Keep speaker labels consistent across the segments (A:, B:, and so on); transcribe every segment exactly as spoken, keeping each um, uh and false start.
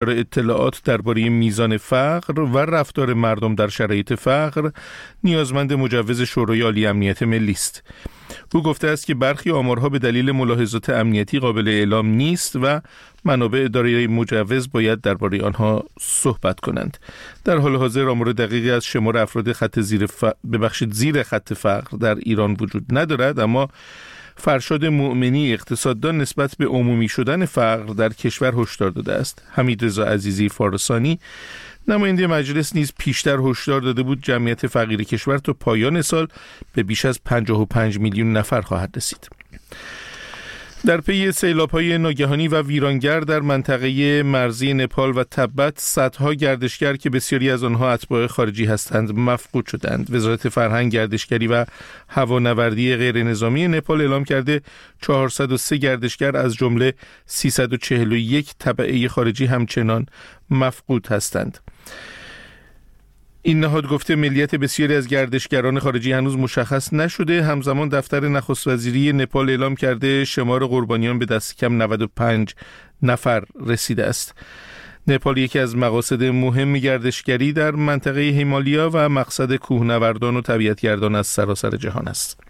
A: انتشار اطلاعات درباره میزان فقر و رفتار مردم در شرایط فقر نیازمند مجوز شورای عالی امنیت ملی است. او گفته است که برخی آمارها به دلیل ملاحظات امنیتی قابل اعلام نیست و منابع دارای مجوز باید درباره آنها صحبت کنند. در حال حاضر آمار دقیقی از شمار افراد خط زیر ف... ببخشید زیر خط فقر در ایران وجود ندارد، اما فرشاد مؤمنی اقتصاددان نسبت به عمومی شدن فقر در کشور هشدار داده است. حمیدرضا عزیزی فارسانی نماینده مجلس نیز پیشتر هشدار داده بود جمعیت فقیر کشور تا پایان سال به بیش از پنجاه و پنج میلیون نفر خواهد رسید. در پی سیلاب‌های ناگهانی و ویرانگر در منطقه مرزی نپال و تبت صدها گردشگر که بسیاری از آنها اتباع خارجی هستند مفقود شدند. وزارت فرهنگ، گردشگری و هوانوردی غیر نظامی نپال اعلام کرده چهارصد و سه گردشگر از جمله سیصد و چهل و یک تبعه خارجی همچنان مفقود هستند. این نهاد گفته ملیت بسیاری از گردشگران خارجی هنوز مشخص نشده. همزمان دفتر نخست وزیری نپال اعلام کرده شمار قربانیان به دست کم نود و پنج نفر رسیده است. نپال یکی از مقاصد مهم گردشگری در منطقه هیمالیا و مقصد کوهنوردان و طبیعتگردان از سراسر جهان است.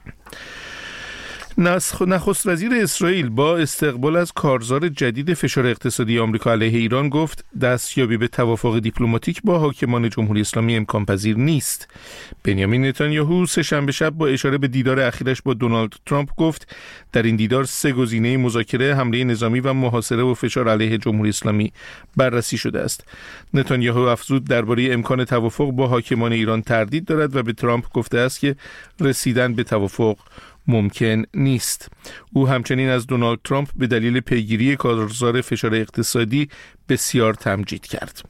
A: نخست وزیر اسرائیل با استقبال از کارزار جدید فشار اقتصادی آمریکا علیه ایران گفت دستیابی به توافق دیپلماتیک با حاکمان جمهوری اسلامی امکان پذیر نیست. بنیامین نتانیاهو سه‌شنبه شب با اشاره به دیدار اخیرش با دونالد ترامپ گفت در این دیدار سه گزینه مذاکره، حمله نظامی و محاصره و فشار علیه جمهوری اسلامی بررسی شده است. نتانیاهو افزود درباره امکان توافق با حاکمان ایران تردید دارد و به ترامپ گفته است که رسیدن به توافق ممکن نیست. او همچنین از دونالد ترامپ به دلیل پیگیری کارزار فشار اقتصادی بسیار تمجید کرد.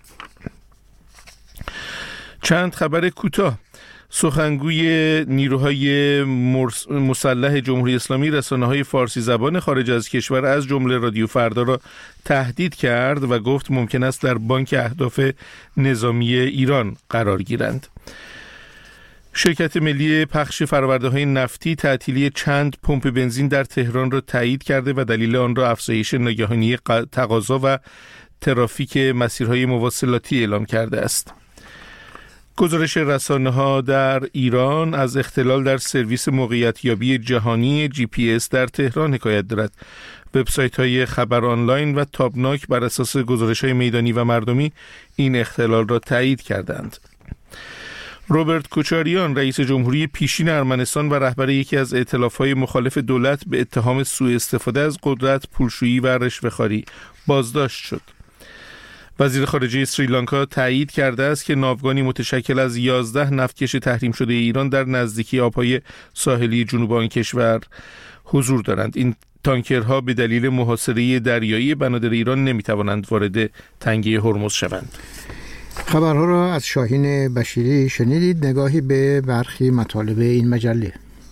A: چند خبر کوتاه. سخنگوی نیروهای مسلح جمهوری اسلامی رسانه‌های فارسی زبان خارج از کشور از جمله رادیو فردا را تهدید کرد و گفت ممکن است در بانک اهداف نظامی ایران قرار گیرند. شرکت ملی پخش فرآورده‌های نفتی تعطیلی چند پمپ بنزین در تهران را تایید کرده و دلیل آن را افزایش ناگهانی تقاضا و ترافیک مسیرهای مواصلاتی اعلام کرده است. گزارش رسانه‌ها در ایران از اختلال در سرویس موقعیت‌یابی جهانی جی پی اس در تهران حکایت دارد. وبسایت‌های خبر آنلاین و تابناک بر اساس گزارش‌های میدانی و مردمی این اختلال را تایید کردند. روبرت کوچاریان رئیس جمهوری پیشین ارمنستان و رهبر یکی از ائتلاف‌های مخالف دولت به اتهام سوء استفاده از قدرت، پولشویی و رشوه‌خواری بازداشت شد. وزیر خارجه سریلانکا تایید کرده است که ناوگانی متشکل از یازده نفتکش تحریم شده ایران در نزدیکی آب‌های ساحلی جنوب آن کشور حضور دارند. این تانکرها به دلیل محاصره دریایی بنادر ایران نمی‌توانند وارد تنگه هرمز شوند.
B: خبرها را از شاهین بشیری شنیدید. نگاهی به برخی مطالب این مجله.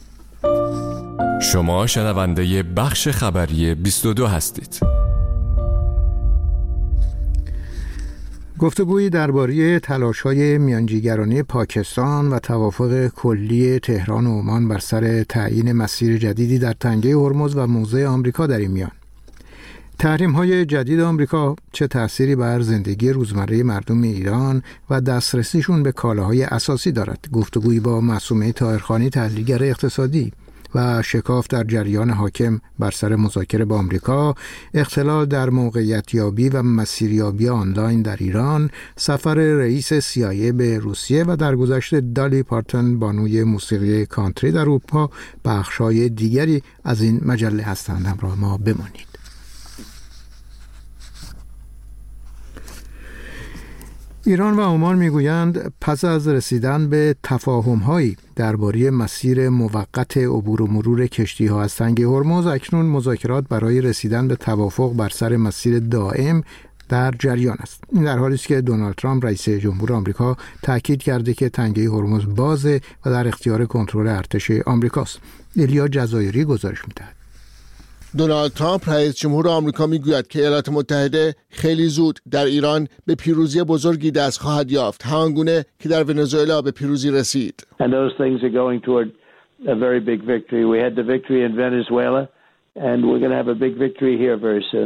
C: شما شنونده بخش خبری بیست و دو هستید.
B: گفتگویی درباره تلاش‌های میانجیگرانه پاکستان و توافق کلی تهران و عمان بر سر تعیین مسیر جدیدی در تنگه هرمز و موضع آمریکا در این میان. تحریم‌های جدید آمریکا چه تأثیری بر زندگی روزمره مردم ایران و دسترسیشون به کالاهای اساسی دارد؟ گفتگویی با معصومه طاهرخانی، تحلیلگر اقتصادی. و شکاف در جریان حاکم بر سر مذاکره با آمریکا، اختلال در موقعیت یابی و مسیریابی آنلاین در ایران، سفر رئیس سی آی ای به روسیه و درگذشت دالی پارتون بانوی موسیقی کانتری در اروپا بخش‌های دیگری از این مجله هستند. همراه ما بمانید. ایران و عمان میگویند پس از رسیدن به تفاهم‌هایی درباره مسیر موقت عبور و مرور کشتی‌ها از تنگه هرمز، اکنون مذاکرات برای رسیدن به توافق بر سر مسیر دائم در جریان است. این در حالی است که دونالد ترامپ رئیس جمهور آمریکا تاکید کرده که تنگه هرمز بازه و در اختیار کنترل ارتش آمریکاست. ایلیا جزایری گزارش می‌دهد.
D: دونالد ترامپ رئیس جمهور آمریکا میگوید که ایالات متحده خیلی زود در ایران به پیروزی بزرگی دست خواهد یافت، همانگونه که در ونزوئلا به پیروزی رسید.
E: And those things are going toward a very big victory. We had the victory in Venezuela and we're going to have a big victory here very soon.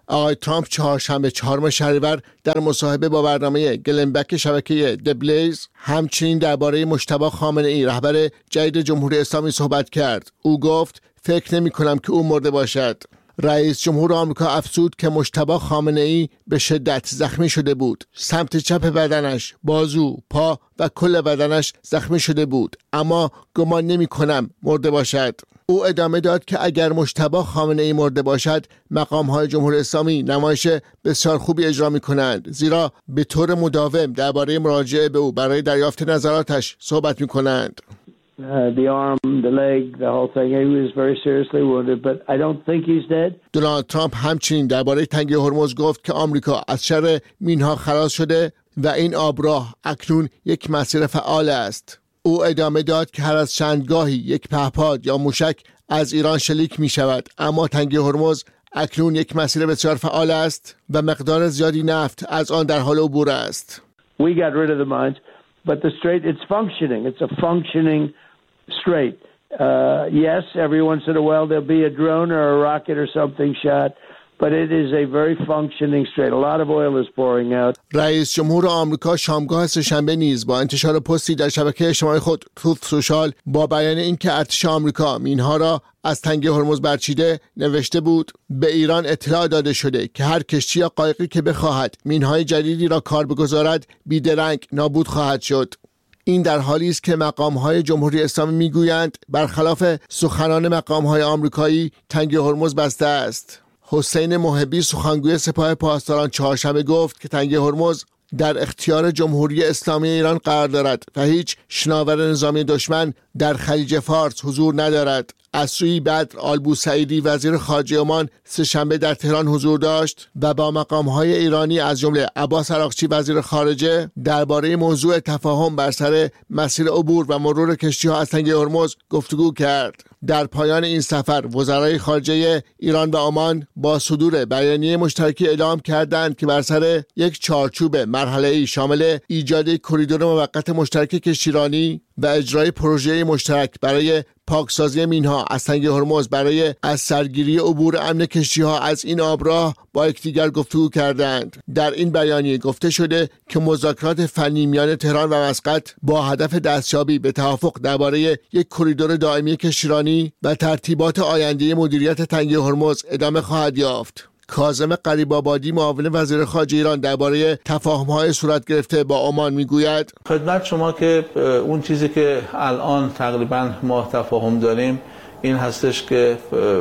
D: آقای ترامپ چهارشنبه چهارم شهریور در مصاحبه با برنامه گلنبک شبکه دبلیز همچنین درباره مجتبی خامنه‌ای رهبر جدید جمهوری اسلامی صحبت کرد. او گفت فکر نمی کنم که او مرده باشد. رئیس جمهور آمریکا افزود که مجتبی خامنه‌ای به شدت زخمی شده بود. سمت چپ بدنش، بازو، پا و کل بدنش زخمی شده بود، اما گمان نمی کنم مرده باشد. او ادامه داد که اگر مجتبی خامنه‌ای مرده باشد، مقام‌های جمهوری اسلامی نمایش بسیار خوبی اجرا می‌کنند، زیرا به طور مداوم درباره مراجعه به او برای دریافت نظراتش صحبت می‌کنند.
E: Uh, the arm, the leg, the whole thing. He was very seriously wounded, but I don't think he's dead.
D: دونالد ترامپ همچنین درباره تنگه هرمز گفت که آمریکا از شر مینها خلاص شده و این آبراه اکنون یک مسیر فعال است. او ادامه داد که هر از چندگاهی یک پهپاد یا موشک از ایران شلیک می شود، اما تنگه هرمز اکنون یک مسیر بسیار فعال است و مقدار زیادی نفت از آن در حال عبور است.
E: We got rid of the mines, but the strait, it's functioning. It's a functioning strait. Uh, yes, every once in a while there'll be a drone or a rocket or something shot, but it is a very functioning strait. A lot of oil is pouring out.
D: رئیس جمهور آمریکا شامگاه سه‌شنبه نیز با انتشار پستی در شبکه اجتماعی خود تروت سوشال با بیان اینکه ارتش آمریکا مینها را از تنگه هرمز برچیده نوشته بود: به ایران اطلاع داده شده که هر کشتی یا قایقی که بخواهد مینهای جدیدی را کار بگذارد بیدرنگ نابود خواهد شد. این در حالی است که مقام‌های جمهوری اسلامی میگویند برخلاف سخنان مقام‌های آمریکایی تنگه هرمز بسته است. حسین محبی سخنگوی سپاه پاسداران چهارشنبه گفت که تنگه هرمز در اختیار جمهوری اسلامی ایران قرار دارد و هیچ شناور نظامی دشمن در خلیج فارس حضور ندارد. از سوی بدر آلبوسعیدی وزیر خارجه عمان سه‌شنبه در تهران حضور داشت و با مقام‌های ایرانی از جمله عباس عراقچی وزیر خارجه درباره موضوع تفاهم بر سر مسیر عبور و مرور کشتی‌ها از تنگه هرمز گفتگو کرد. در پایان این سفر وزرای خارجه ایران و عمان با صدور بیانیه مشترکی اعلام کردند که بر سر یک چارچوب مرحله‌ای شامل ایجاد کریدور موقت مشترک کشتیرانی و اجرای پروژه مشترک برای پاکسازی مینها از تنگه هرمز برای از سرگیری عبور امن کشتی‌ها از این آبراه با یکدیگر گفتگو کردند. در این بیانیه گفته شده که مذاکرات فنی میان تهران و مسقط با هدف دستیابی به توافق درباره یک کریدور دائمی کشتیرانی و ترتیبات آینده مدیریت تنگه هرمز ادامه خواهد یافت. کاظم غریب‌آبادی معاون وزیر خارجه ایران درباره تفاهم‌های صورت گرفته با عمان میگوید:
F: خدمت شما که اون چیزی که الان تقریبا ما تفاهم داریم این هستش که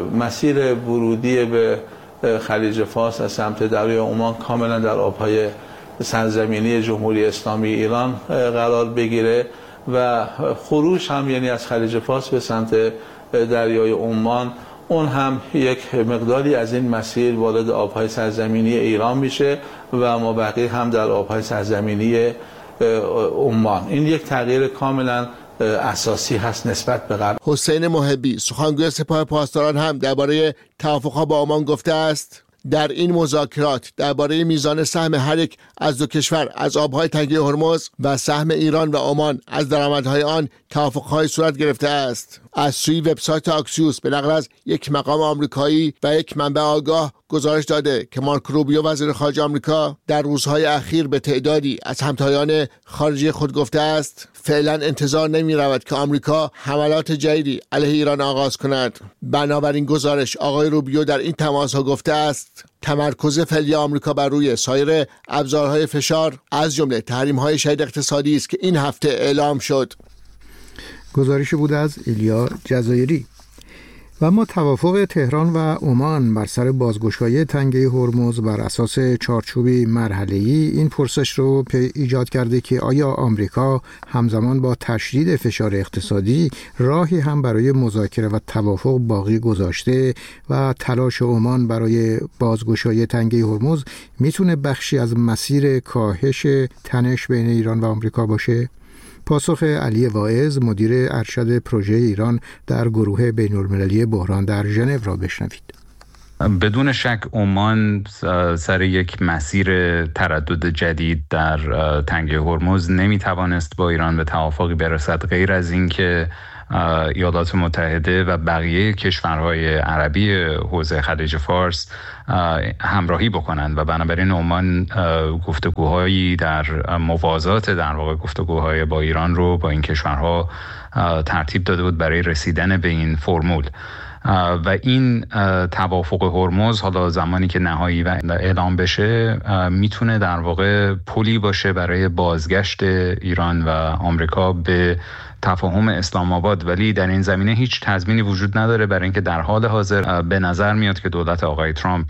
F: مسیر ورودی به خلیج فارس از سمت دریای عمان کاملا در آب‌های سرزمینی جمهوری اسلامی ایران قرار بگیره و خروج هم یعنی از خلیج فارس به سمت دریای عمان اون هم یک مقداری از این مسیر وارد آبهای سرزمینی ایران میشه و مابقی هم در آبهای سرزمینی عمان. این یک تغییر کاملا اساسی هست نسبت به قبل.
D: حسین محبی سخنگوی سپاه پاسداران هم درباره توافق‌ها با عمان گفته است: در این مذاکرات درباره میزان سهم هر یک از دو کشور از آبهای تنگه هرمز و سهم ایران و عمان از درآمدهای آن توافق‌های صورت گرفته است. از سوی وبسایت آکسیوس به نقل از یک مقام آمریکایی و یک منبع آگاه گزارش داده که مارک روبیو وزیر خارجه آمریکا در روزهای اخیر به تعدادی از همتایان خارجی خود گفته است فعلا انتظار نمی رود که آمریکا حملات جدیدی علیه ایران آغاز کند. بنابراین گزارش آقای روبیو در این تماس‌ها گفته است تمرکز فعلی آمریکا بر روی سایر ابزارهای فشار از جمله تحریم‌های شدید اقتصادی است که این هفته اعلام شد.
B: گزارشی بود از ایلیا جزایری. و اما توافق تهران و عمان بر سر بازگشایی تنگه هرمز بر اساس چارچوبی مرحله‌ای این پرسش رو ایجاد کرده که آیا آمریکا همزمان با تشدید فشار اقتصادی راهی هم برای مذاکره و توافق باقی گذاشته و تلاش عمان برای بازگشایی تنگه هرمز میتونه بخشی از مسیر کاهش تنش بین ایران و آمریکا باشه؟ پاسخ علی واعظ مدیر ارشد پروژه ایران در گروه بین‌المللی بحران در ژنو را بشنوید.
G: بدون شک عمان سر یک مسیر تردد جدید در تنگه هرمز نمیتوانست با ایران به توافقی برسد غیر از اینکه ایالات متحده و بقیه کشورهای عربی حوزه خلیج فارس همراهی بکنند و بنابراین عمان گفتگوهایی در موازات در واقع گفتگوهای با ایران رو با این کشورها ترتیب داده بود برای رسیدن به این فرمول. و این توافق هرمز حالا زمانی که نهایی و اعلام بشه میتونه در واقع پلی باشه برای بازگشت ایران و آمریکا به تفاهم اسلام آباد، ولی در این زمینه هیچ تضمینی وجود نداره، برای اینکه در حال حاضر به نظر میاد که دولت آقای ترامپ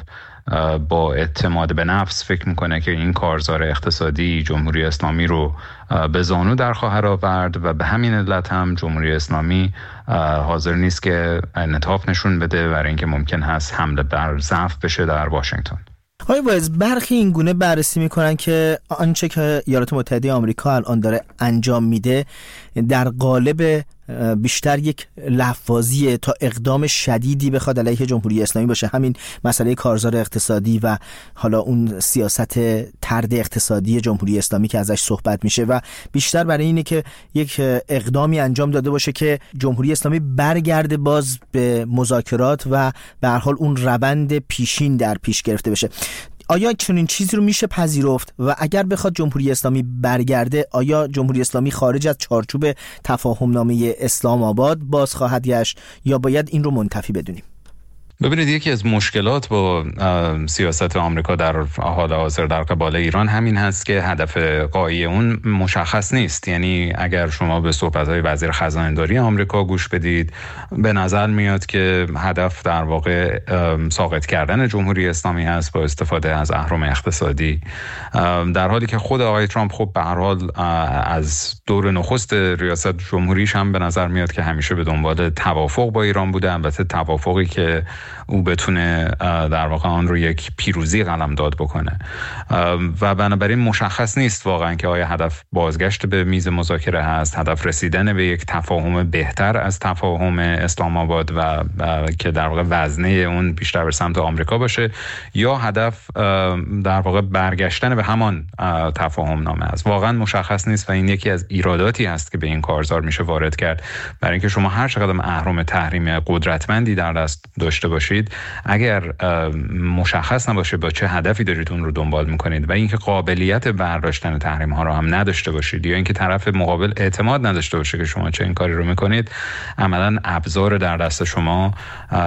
G: با اعتماد به نفس فکر میکنه که این کارزار اقتصادی جمهوری اسلامی رو به زانو در خواهد آورد و به همین علت هم جمهوری اسلامی حاضر نیست که انعطاف نشون بده برای اینکه ممکن هست حمله بر ضعف بشه در واشنگتن.
H: آقای وایز، برخی این گونه بررسی میکنن که آنچه که ایالات متحده آمریکا الان داره انجام میده در قالب بیشتر یک لفاظیه تا اقدام شدیدی بخواد علیه جمهوری اسلامی باشه. همین مسئله کارزار اقتصادی و حالا اون سیاست طرد اقتصادی جمهوری اسلامی که ازش صحبت میشه و بیشتر برای اینه که یک اقدامی انجام داده باشه که جمهوری اسلامی برگرده باز به مذاکرات و به هر حال اون روند پیشین در پیش گرفته بشه. آیا چنین چیزی رو میشه پذیرفت و اگر بخواد جمهوری اسلامی برگرده، آیا جمهوری اسلامی خارج از چارچوب تفاهم نامه اسلام آباد باز خواهد گشت یا باید این رو منتفی بدونیم؟
G: ببینید، یکی از مشکلات با سیاست آمریکا در حال حاضر در قبال ایران همین هست که هدف غایی اون مشخص نیست. یعنی اگر شما به صحبت‌های وزیر خزانه‌داری آمریکا گوش بدید، به نظر میاد که هدف در واقع ساقط کردن جمهوری اسلامی هست با استفاده از اهرم اقتصادی، در حالی که خود آقای ترامپ خب به هر حال از دور نخست ریاست جمهوریش هم به نظر میاد که همیشه به دنبال توافق با ایران بوده، البته توافقی که او بتونه در واقع آن رو یک پیروزی قلمداد بکنه و بنابراین مشخص نیست واقعا که آیا هدف بازگشت به میز مذاکره هست، هدف رسیدن به یک تفاهم بهتر از تفاهم اسلام آباد و که در واقع وزنه اون بیشتر به سمت آمریکا باشه، یا هدف در واقع برگشتن به همان تفاهم نامه است. واقعا مشخص نیست و این یکی از ایراداتی هست که به این کارزار میشه وارد کرد، برای اینکه شما هر چقدر اهرم تحریمی قدرتمندی در دست داشته باشید، اگر مشخص نباشه با چه هدفی دارید اون رو دنبال میکنید و اینکه قابلیت برداشتن تحریم ها رو هم نداشته باشید یا اینکه طرف مقابل اعتماد نداشته باشه که شما چه این کاری رو میکنید، عملا ابزار در دست شما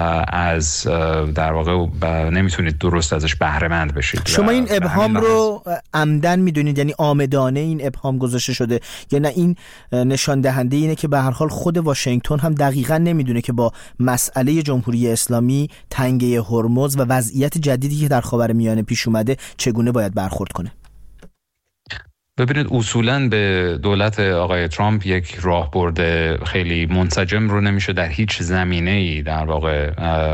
G: از در واقع نمیتونید درست ازش بهره مند بشید.
H: شما این ابهام رو عمدن میدونید، یعنی آمدانه این ابهام گذاشته شده، یا نه این نشان دهنده اینه که به هر حال خود واشنگتن هم دقیقاً نمیدونه که با مسئله جمهوری اسلامی، تنگه هرمز و وضعیت جدیدی که در خاورمیانه پیش اومده چگونه باید برخورد کنه؟
G: ببینید، اصولاً به دولت آقای ترامپ یک راهبرد خیلی منسجم رو نمیشه در هیچ زمینه‌ای در واقع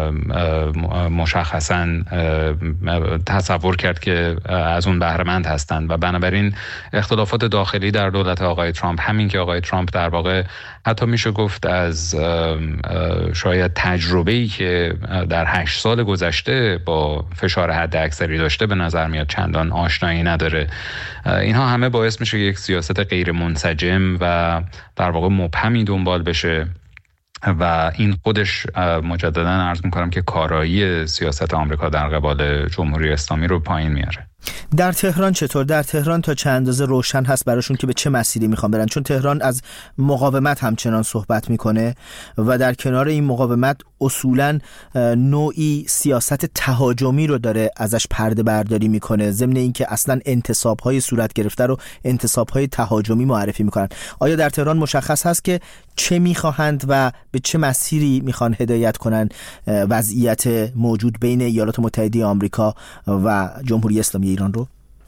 G: مشخصاً تصور کرد که از اون بهره‌مند هستند و بنابراین اختلافات داخلی در دولت آقای ترامپ، همین که آقای ترامپ در واقع حتی میشه گفت از شاید تجربه‌ای که در هشت سال گذشته با فشار حد اکثری داشته به نظر میاد چندان آشنایی نداره. اینها همه باعث میشه یک سیاست غیر منسجم و در واقع مبهمی دنبال بشه و این خودش مجددا عرض میکنم که کارایی سیاست آمریکا در قبال جمهوری اسلامی رو پایین میاره.
H: در تهران چطور؟ در تهران تا چه اندازه روشن هست براشون که به چه مسیری میخوان برن؟ چون تهران از مقاومت همچنان صحبت میکنه و در کنار این مقاومت اصولاً نوعی سیاست تهاجمی رو داره ازش پرده برداری میکنه، ضمن اینکه اصلاً انتصاب‌های صورت گرفته رو انتصاب‌های تهاجمی معرفی میکنن. آیا در تهران مشخص هست که چه میخواهند و به چه مسیری میخوان هدایت کنن وضعیت موجود بین ایالات متحده آمریکا و جمهوری اسلامی ایران رو؟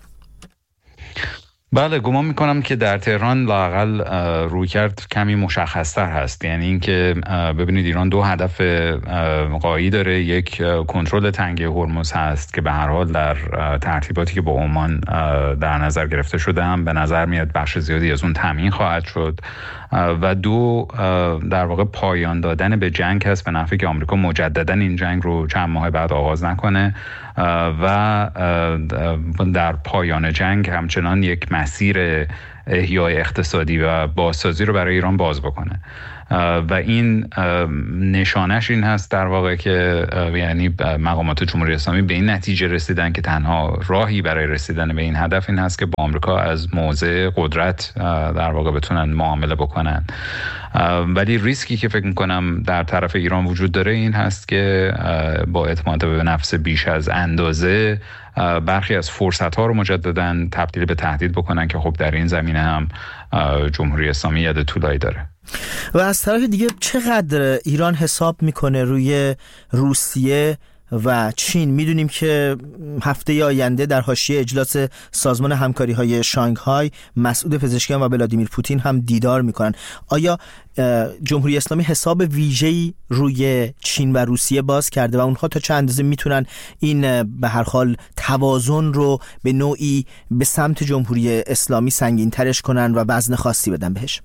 G: بله، گمان میکنم که در تهران لااقل رویکرد کمی مشخص‌تر هست. یعنی اینکه ببینید ایران دو هدف غایی داره، یک کنترل تنگه هرمز هست که به هر حال در ترتیباتی که با عمان در نظر گرفته شده هم به نظر میاد بخش زیادی از اون تامین خواهد شد، و دو در واقع پایان دادن به جنگ هست به نفعی که آمریکا مجددا این جنگ رو چند ماه بعد آغاز نکنه و در پایان جنگ همچنان یک مسیر احیای اقتصادی و بازسازی رو برای ایران باز بکنه و این نشانش این هست در واقع که یعنی مقامات جمهوری اسلامی به این نتیجه رسیدن که تنها راهی برای رسیدن به این هدف این هست که با آمریکا از موضع قدرت در واقع بتونن معامله بکنن. ولی ریسکی که فکر میکنم در طرف ایران وجود داره این هست که با اعتماد به نفس بیش از اندازه برخی از فرصت‌ها رو مجدداً تبدیل به تهدید بکنن که خب در این زمینه هم جمهوری اسلامی ید طولایی داره.
H: و از طرف دیگه چقدر ایران حساب میکنه روی روسیه و چین؟ میدونیم که هفته آینده در حاشیه اجلاس سازمان همکاری‌های شانگهای مسعود پزشکیان و ولادیمیر پوتین هم دیدار میکنن. آیا جمهوری اسلامی حساب ویژه‌ای روی چین و روسیه باز کرده و اونها تا چه اندازه میتونن این به هر حال توازن رو به نوعی به سمت جمهوری اسلامی سنگین ترش کنن و وزن خاصی بدن بهش؟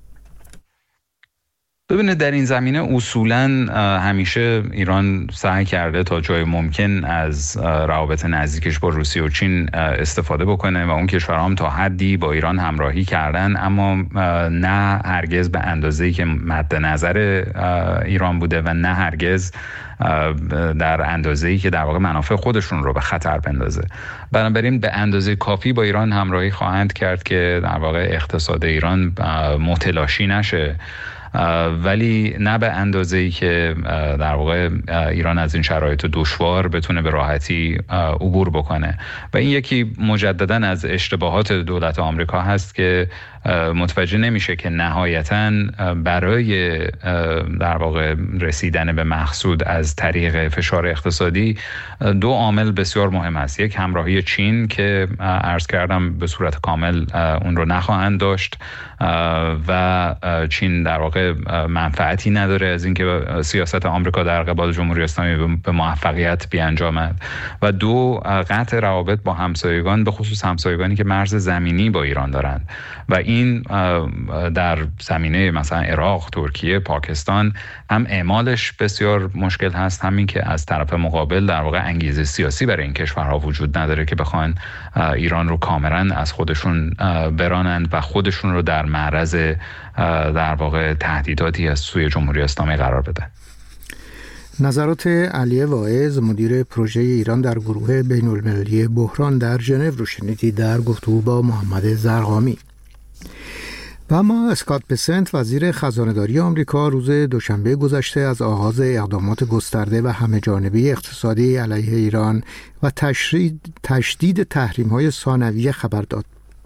G: ببینید در این زمینه اصولاً همیشه ایران سعی کرده تا جای ممکن از روابط نزدیکش با روسیه و چین استفاده بکنه و اون کشورها هم تا حدی با ایران همراهی کردن، اما نه هرگز به اندازه‌ای که مد نظر ایران بوده و نه هرگز در اندازه‌ای که در واقع منافع خودشون رو به خطر بندازه. بنابراین به اندازه کافی با ایران همراهی خواهند کرد که در واقع اقتصاد ایران متلاشی نشه، ولی نه به اندازه‌ای که در واقع ایران از این شرایط دشوار بتونه به راحتی عبور بکنه. و این یکی مجدداً از اشتباهات دولت آمریکا هست که متوجه نمیشه که نهایتاً برای در واقع رسیدن به مقصود از طریق فشار اقتصادی دو عامل بسیار مهم است. یک، همراهی چین که عرض کردم به صورت کامل اون رو نخواهند داشت و چین در واقع منفعتی نداره از اینکه سیاست آمریکا در قبال جمهوری اسلامی به موفقیت بیانجامد. و دو، قطع روابط با همسایگان، به خصوص همسایگانی که مرز زمینی با ایران دارند و این در زمینه مثلا عراق، ترکیه، پاکستان هم اعمالش بسیار مشکل هست، همین که از طرف مقابل در واقع انگیزه سیاسی برای این کشورها وجود نداره که بخوان ایران رو کاملا از خودشون برانند و خودشون رو در معرض در واقع تهدیداتی از سوی جمهوری اسلامی قرار بدن.
B: نظرات علی واعظ مدیر پروژه ایران در گروه بین المللی بحران در ژنو رو شنیدید در گفتگو با محمد زرقامی. و اما اسکات بسنت وزیر خزانه‌داری آمریکا روز دوشنبه گذشته از آغاز اقدامات گسترده و همه‌جانبه اقتصادی علیه ایران و تشدید تشدید تحریم‌های ثانویه خبر داد.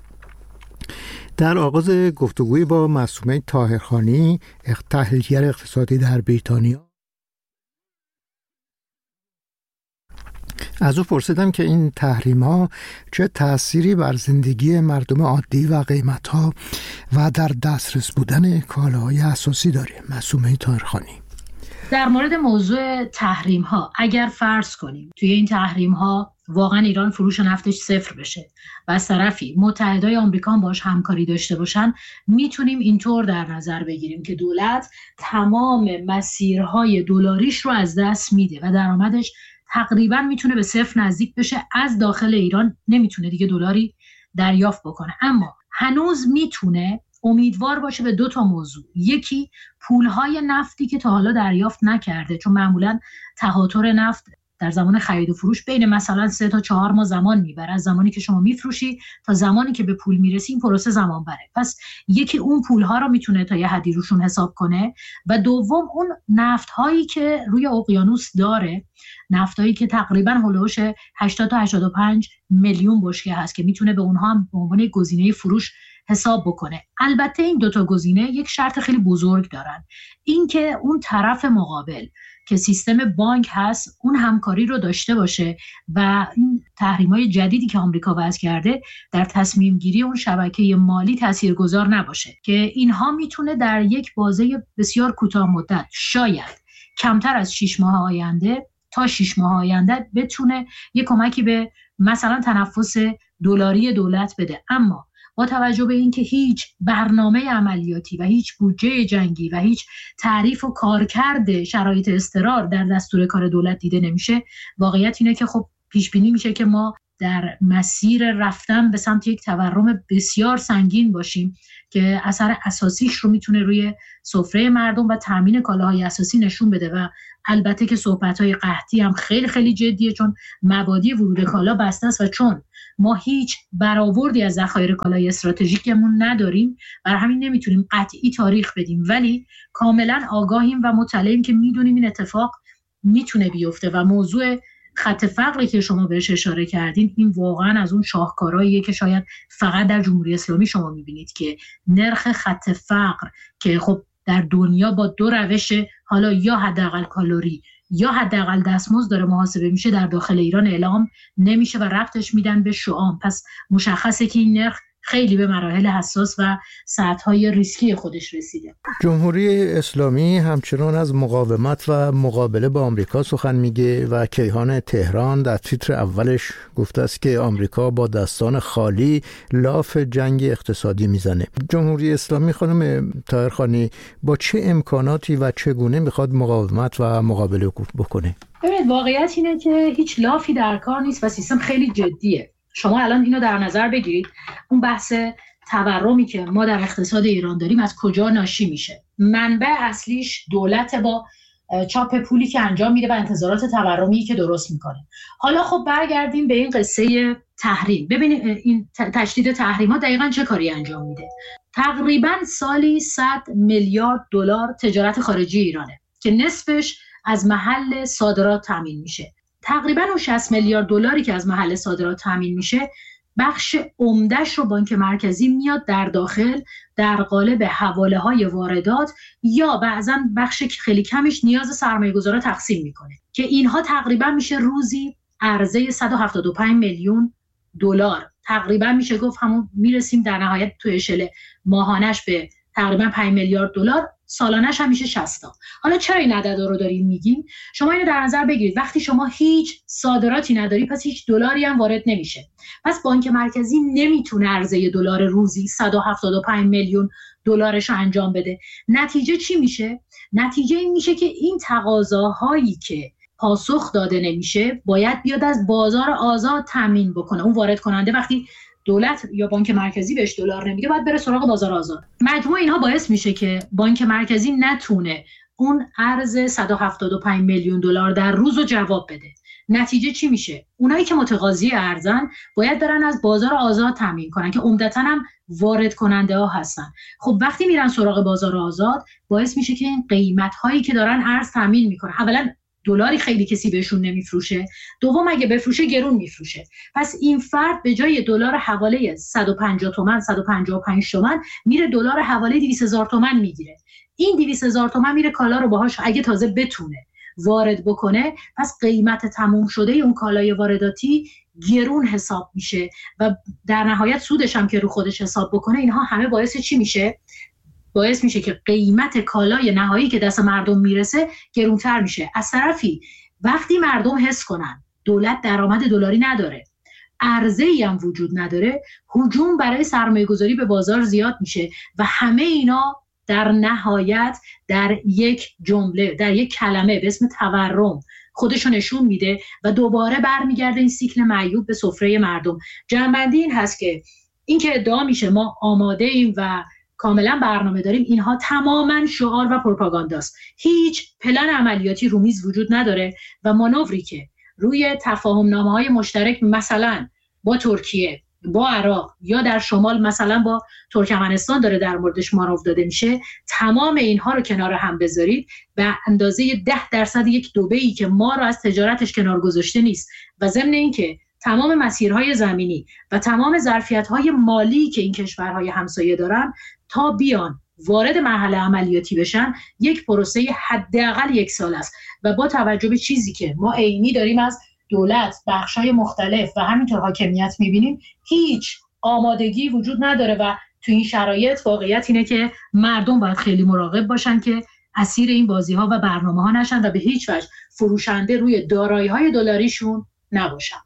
B: در آغاز گفتگوی با معصومه طاهرخانی، تحلیلگر اقتصادی در بریتانیا، از او پرسیدم که این تحریم‌ها چه تأثیری بر زندگی مردم عادی و قیمت‌ها و در دسترس بودن کالاهای اساسی داره. معصومه طاهرخانی:
I: در مورد موضوع تحریم‌ها، اگر فرض کنیم توی این تحریم‌ها واقعا ایران فروش نفتش صفر بشه و از طرفی متحدای آمریکا هم باش همکاری داشته باشن، میتونیم اینطور در نظر بگیریم که دولت تمام مسیرهای دلاریش رو از دست میده و درآمدش تقریبا میتونه به صفر نزدیک بشه. از داخل ایران نمیتونه دیگه دلاری دریافت بکنه، اما هنوز میتونه امیدوار باشه به دو تا موضوع. یکی، پولهای نفتی که تا حالا دریافت نکرده، چون معمولا تهاتر نفت در زمان خرید و فروش بین مثلا سه تا چهار ماه زمان میبره، از زمانی که شما میفروشی تا زمانی که به پول میرسی این پروسه زمان بره. پس یکی اون پولها رو میتونه تا یه حدی روشون حساب کنه و دوم اون نفت‌هایی که روی اقیانوس داره، نفتایی که تقریبا هولوش هشتاد تا هشتاد و پنج میلیون بشکه هست که میتونه به اونها هم به عنوان گزینه فروش حساب بکنه. البته این دوتا گزینه یک شرط خیلی بزرگ دارن، این که اون طرف مقابل که سیستم بانک هست اون همکاری رو داشته باشه و این تحریم‌های جدیدی که آمریکا وضع کرده در تصمیم گیری اون شبکه مالی تاثیرگذار نباشه، که اینها میتونه در یک بازه بسیار کوتاه مدت، شاید کمتر از شش ماه آینده تا شش ماه آینده، بتونه یک کمکی به مثلا تنفس دلاری دولت بده. اما با توجه به اینکه هیچ برنامه عملیاتی و هیچ بودجه جنگی و هیچ تعریف و کارکرد شرایط اضطرار در دستور کار دولت دیده نمیشه، واقعیت اینه که خب پیش بینی میشه که ما در مسیر رفتن به سمت یک تورم بسیار سنگین باشیم که اثر اساسیش رو میتونه روی سفره مردم و تامین کالاهای اساسی نشون بده. و البته که صحبت‌های قحطی هم خیلی خیلی جدیه، چون مبادی ورود کالا بسته است و چون ما هیچ برآوردی از ذخایر کالای استراتژیکمون نداریم، برای همین نمیتونیم قطعی تاریخ بدیم، ولی کاملا آگاهیم و مطلعیم که میدونیم این اتفاق میتونه بیفته. و موضوع خط فقری که شما بهش اشاره کردین، این واقعا از اون شاهکارهاییه که شاید فقط در جمهوری اسلامی شما میبینید که نرخ خط فقر که خب در دنیا با دو روش، حالا یا حداقل کالری یا حداقل دستمزد داره محاسبه میشه، در داخل ایران اعلام نمیشه و ربطش میدن به شعام. پس مشخصه که این نرخ خیلی به مراحل حساس و سطح‌های ریسکی خودش رسیده.
B: جمهوری اسلامی همچنان از مقاومت و مقابله با آمریکا سخن میگه و کیهان تهران در تیتر اولش گفته است که آمریکا با دستان خالی لاف جنگ اقتصادی میزنه. جمهوری اسلامی خانم طاهرخانی با چه امکاناتی و چگونه میخواد مقاومت و مقابله بکنه؟
I: ببینید واقعیت اینه که هیچ لافی در کار نیست و سیستم خیلی جدیه. شما الان اینو در نظر بگیرید، اون بحث تورمی که ما در اقتصاد ایران داریم از کجا ناشی میشه؟ منبع اصلیش دولت با چاپ پولی که انجام میده و انتظارات تورمی که درست میکنه. حالا خب برگردیم به این قصه تحریم. ببینید این تشدید تحریم‌ها دقیقاً چه کاری انجام میده؟ تقریباً سالی صد میلیارد دلار تجارت خارجی ایرانه که نصفش از محل صادرات تامین میشه. تقریباً اون شصت میلیارد دلاری که از محل صادرات تامین میشه، بخش عمده‌اش رو بانک مرکزی میاد در داخل در قالب حواله‌های واردات یا بعضاً بخش خیلی کمش نیاز سرمایه‌گذارا تقسیم میکنه که اینها تقریباً میشه روزی عرضه صد و هفتاد و پنج میلیون دلار. تقریباً میشه گفت همون میرسیم در نهایت تو اشل ماهانش به تقریباً پنج میلیارد دلار، سالانش هم میشه شصت تا. حالا چرا این عددا رو داریم میگیم؟ شما اینو در نظر بگیرید، وقتی شما هیچ صادراتی نداری پس هیچ دلاری هم وارد نمیشه. پس بانک مرکزی نمیتونه عرضه دلار روزی صد و هفتاد و پنج میلیون دلارش رو انجام بده. نتیجه چی میشه؟ نتیجه این میشه که این تقاضاهایی که پاسخ داده نمیشه باید بیاد از بازار آزاد تامین بکنه. اون وارد کننده وقتی دولت یا بانک مرکزی بهش دلار نمیده باید بره سراغ بازار آزاد. مجموع اینها باعث میشه که بانک مرکزی نتونه اون ارز صد و هفتاد و پنج میلیون دلار در روز رو جواب بده. نتیجه چی میشه؟ اونایی که متقاضی ارزن باید برن از بازار آزاد تامین کنن که عمدتاً هم وارد کننده ها هستن. خب وقتی میرن سراغ بازار آزاد باعث میشه که این قیمت هایی که دارن ارز تامین میکنن، اولا دلاری خیلی کسی بهشون نمیفروشه، دوم اگه بفروشه گرون میفروشه. پس این فرد به جای دلار حواله صد و پنجاه تومان صد و پنجاه و پنج تومان میره دلار حواله دویست هزار تومان میگیره. این دویست هزار تومان میره کالا رو باهاش اگه تازه بتونه وارد بکنه، پس قیمت تموم شده اون کالای وارداتی گرون حساب میشه و در نهایت سودش هم که رو خودش حساب بکنه. اینها همه باعث چی میشه؟ باعث میشه که قیمت کالای نهایی که دست مردم میرسه گرونتر میشه. از طرفی وقتی مردم حس کنن دولت درآمد دلاری نداره، عرضه‌ای هم وجود نداره، هجوم برای سرمایه‌گذاری به بازار زیاد میشه و همه اینا در نهایت در یک جمله، در یک کلمه به اسم تورم خودشو نشون میده و دوباره برمیگرده این سیکل معیوب به سفره مردم. جنبندی این هست که این که ادعا میشه ما آماده ایم و کاملا برنامه داریم، اینها تماما شعار و پروپاگانداست. هیچ پلن عملیاتی رو میز وجود نداره و مانوری که روی تفاهم نامه‌های مشترک مثلا با ترکیه، با عراق یا در شمال مثلا با ترکمنستان داره در موردش مانور داده میشه، تمام اینها رو کنار هم بذارید به اندازه ده درصد یک دبی‌ای که ما رو از تجارتش کنار گذاشته نیست و ضمن اینکه تمام مسیرهای زمینی و تمام ظرفیت‌های مالی که این کشورهای همسایه دارن تا بیان وارد مرحله عملیاتی بشن یک پروسه حداقل یک سال است و با توجه به چیزی که ما عینی داریم از دولت، بخشای مختلف و همینطور حاکمیت می‌بینیم، هیچ آمادگی وجود نداره و تو این شرایط واقعیت اینه که مردم باید خیلی مراقب باشن که اسیر این بازی‌ها و برنامه‌ها نشن و به هیچ وجه فروشنده روی دارایی‌های دلاریشون نباشن.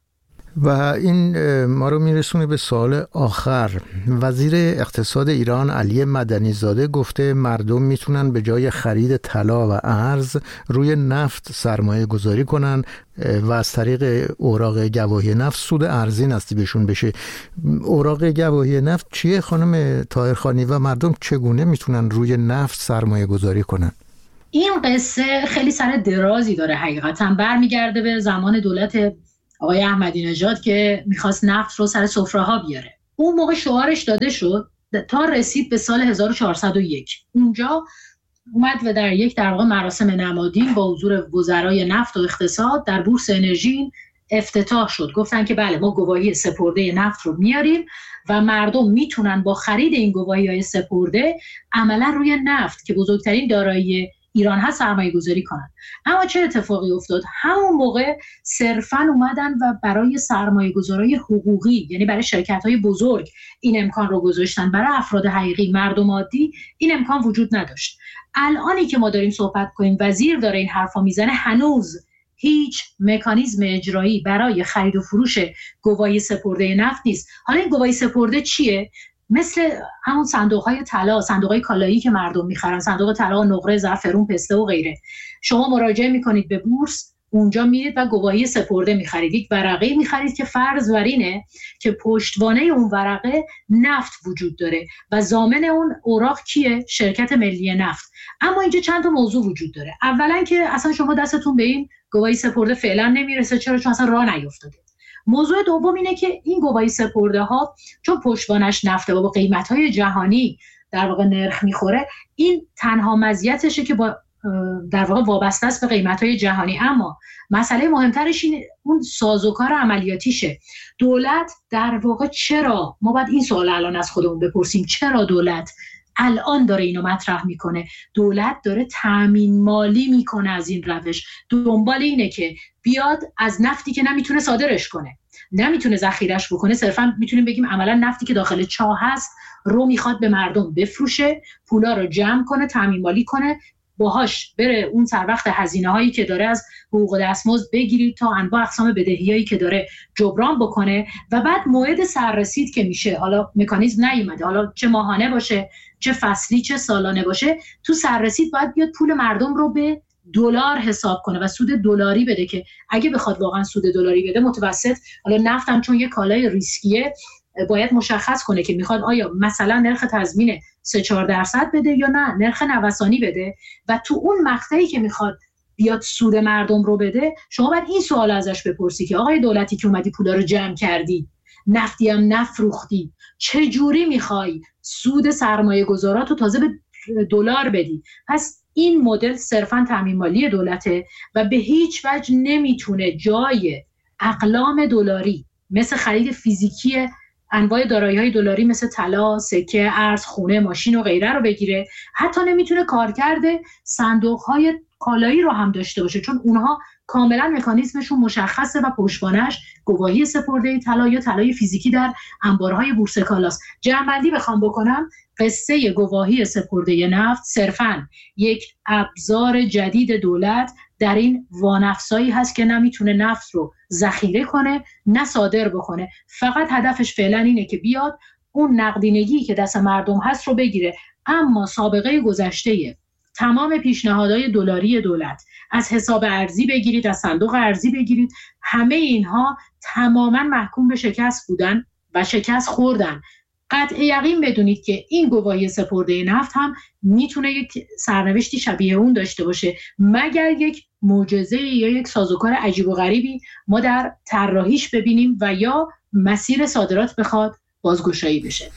B: و این ما رو میرسونه به سوال آخر. وزیر اقتصاد ایران علی مدنی زاده گفته مردم میتونن به جای خرید طلا و ارز روی نفت سرمایه گذاری کنن و از طریق اوراق گواهی نفت سود ارزی نصیبشون بشه. اوراق گواهی نفت چیه خانم طاهرخانی و مردم چگونه میتونن روی نفت سرمایه گذاری کنن؟
I: این قصه خیلی سر درازی داره، حقیقتا برمیگرده به زمان دولت آقای احمدی نژاد که میخواست نفت رو سر سفره ها بیاره. اون موقع شعارش داده شد تا رسید به سال هزار و چهارصد و یک. اونجا اومد و در یک در واقع مراسم نمادین با حضور وزرای نفت و اقتصاد در بورس انرژی افتتاح شد. گفتن که بله ما گواهی سپرده نفت رو میاریم و مردم میتونن با خرید این گواهی‌های سپرده عملا روی نفت که بزرگترین دارایی ایران هست سرمایه گذاری کنن. اما چه اتفاقی افتاد؟ همون موقع صرفاً اومدن و برای سرمایه گذاری حقوقی، یعنی برای شرکت های بزرگ این امکان رو گذاشتن، برای افراد حقیقی مردم عادی این امکان وجود نداشت. الانی که ما داریم صحبت کنیم وزیر داره این حرفا میزنه، هنوز هیچ مکانیزم اجرایی برای خرید و فروش گواهی سپرده نفت نیست. حالا این گواهی سپرده چیه؟ مثل همون صندوق‌های طلا، صندوق‌های کالایی که مردم می‌خرن، صندوق طلا، نقره، زعفرون، پسته و غیره. شما مراجعه می‌کنید به بورس، اونجا میرید و گواهی سپرده می‌خرید. یک ورقه می‌خرید که فرض بر اینه که پشتوانه اون ورقه نفت وجود داره و ضامن اون اوراق کیه؟ شرکت ملی نفت. اما اینجا چند تا موضوع وجود داره. اولا که اصلا شما دستتون به این گواهی سپرده فعلا نمیرسه. چرا؟ چون اصلا راه نیفتاده. موضوع دوم اینه که این گواهی سپرده ها چون پشتوانش نفته و با قیمت‌های جهانی در واقع نرخ میخوره، این تنها مزیتشه که با در واقع وابسته است به قیمت‌های جهانی. اما مسئله مهمترش این اون سازوکار عملیاتیشه. دولت در واقع چرا، ما باید این سوال الان از خودمون بپرسیم، چرا دولت الان داره اینو مطرح میکنه؟ دولت داره تامین مالی میکنه از این روش، دنبال اینه که بیاد از نفتی که نمیتونه صادرش کنه، نمیتونه ذخیرش بکنه، صرفا میتونیم بگیم عملا نفتی که داخل چاه هست رو میخواد به مردم بفروشه، پولا رو جمع کنه، تامین مالی کنه، باهاش بره اون سر وقت هزینه هایی که داره از حقوق دستمزد بگیرید تا انواع اقسام بدهیایی که داره جبران بکنه و بعد موعد سررسید که میشه، حالا مکانیزم نیومده، حالا چه ماهانه باشه چه فصلی چه سالانه باشه، تو سررسید باید بیاد پول مردم رو به دلار حساب کنه و سود دلاری بده که اگه بخواد واقعا سود دلاری بده متوسط، حالا نفت هم چون یه کالای ریسکیه باید مشخص کنه که میخواد آیا مثلا نرخ تضمین سه چهار درصد بده یا نه نرخ نوسانی بده و تو اون مقطعی که میخواد بیاد سود مردم رو بده، شما باید این سوال ازش بپرسی که آقای دولتی که اومدی پولا رو جمع کردی، نفتی هم نفروختی، چه جوری میخوای سود سرمایه گذارات رو تازه به دلار بدی؟ پس این مدل صرفاً تامین مالی دولته و به هیچ وجه نمیتونه جای اقلام دلاری مثل خرید فیزیکی انواع دارایی‌های دلاری مثل طلا، سکه، ارز، خونه، ماشین و غیره رو بگیره. حتی نمیتونه کارکرد صندوق‌های کالایی رو هم داشته باشه چون اونها کاملا مکانیزمشون مشخصه و پشتوانش گواهی سپرده طلا یا طلای فیزیکی در انبارهای بورس کالاست. جمع‌بندی بخوام بکنم، قصه گواهی سپرده نفت صرفاً یک ابزار جدید دولت در این وانفسایی هست که نمیتونه نفت رو ذخیره کنه نه صادر بکنه، فقط هدفش فعلا اینه که بیاد اون نقدینگی که دست مردم هست رو بگیره. اما سابقه گذشته تمام پیشنهادهای دلاری دولت، از حساب ارزی بگیرید، از صندوق ارزی بگیرید، همه اینها تماما محکوم به شکست بودن و شکست خوردن. قطع یقین بدونید که این گواهی سپرده نفت هم میتونه یک سرنوشتی شبیه اون داشته باشه مگر یک معجزه یا یک سازوکار عجیب و غریبی ما در طراحیش ببینیم و یا مسیر صادرات بخواد بازگشایی بشه.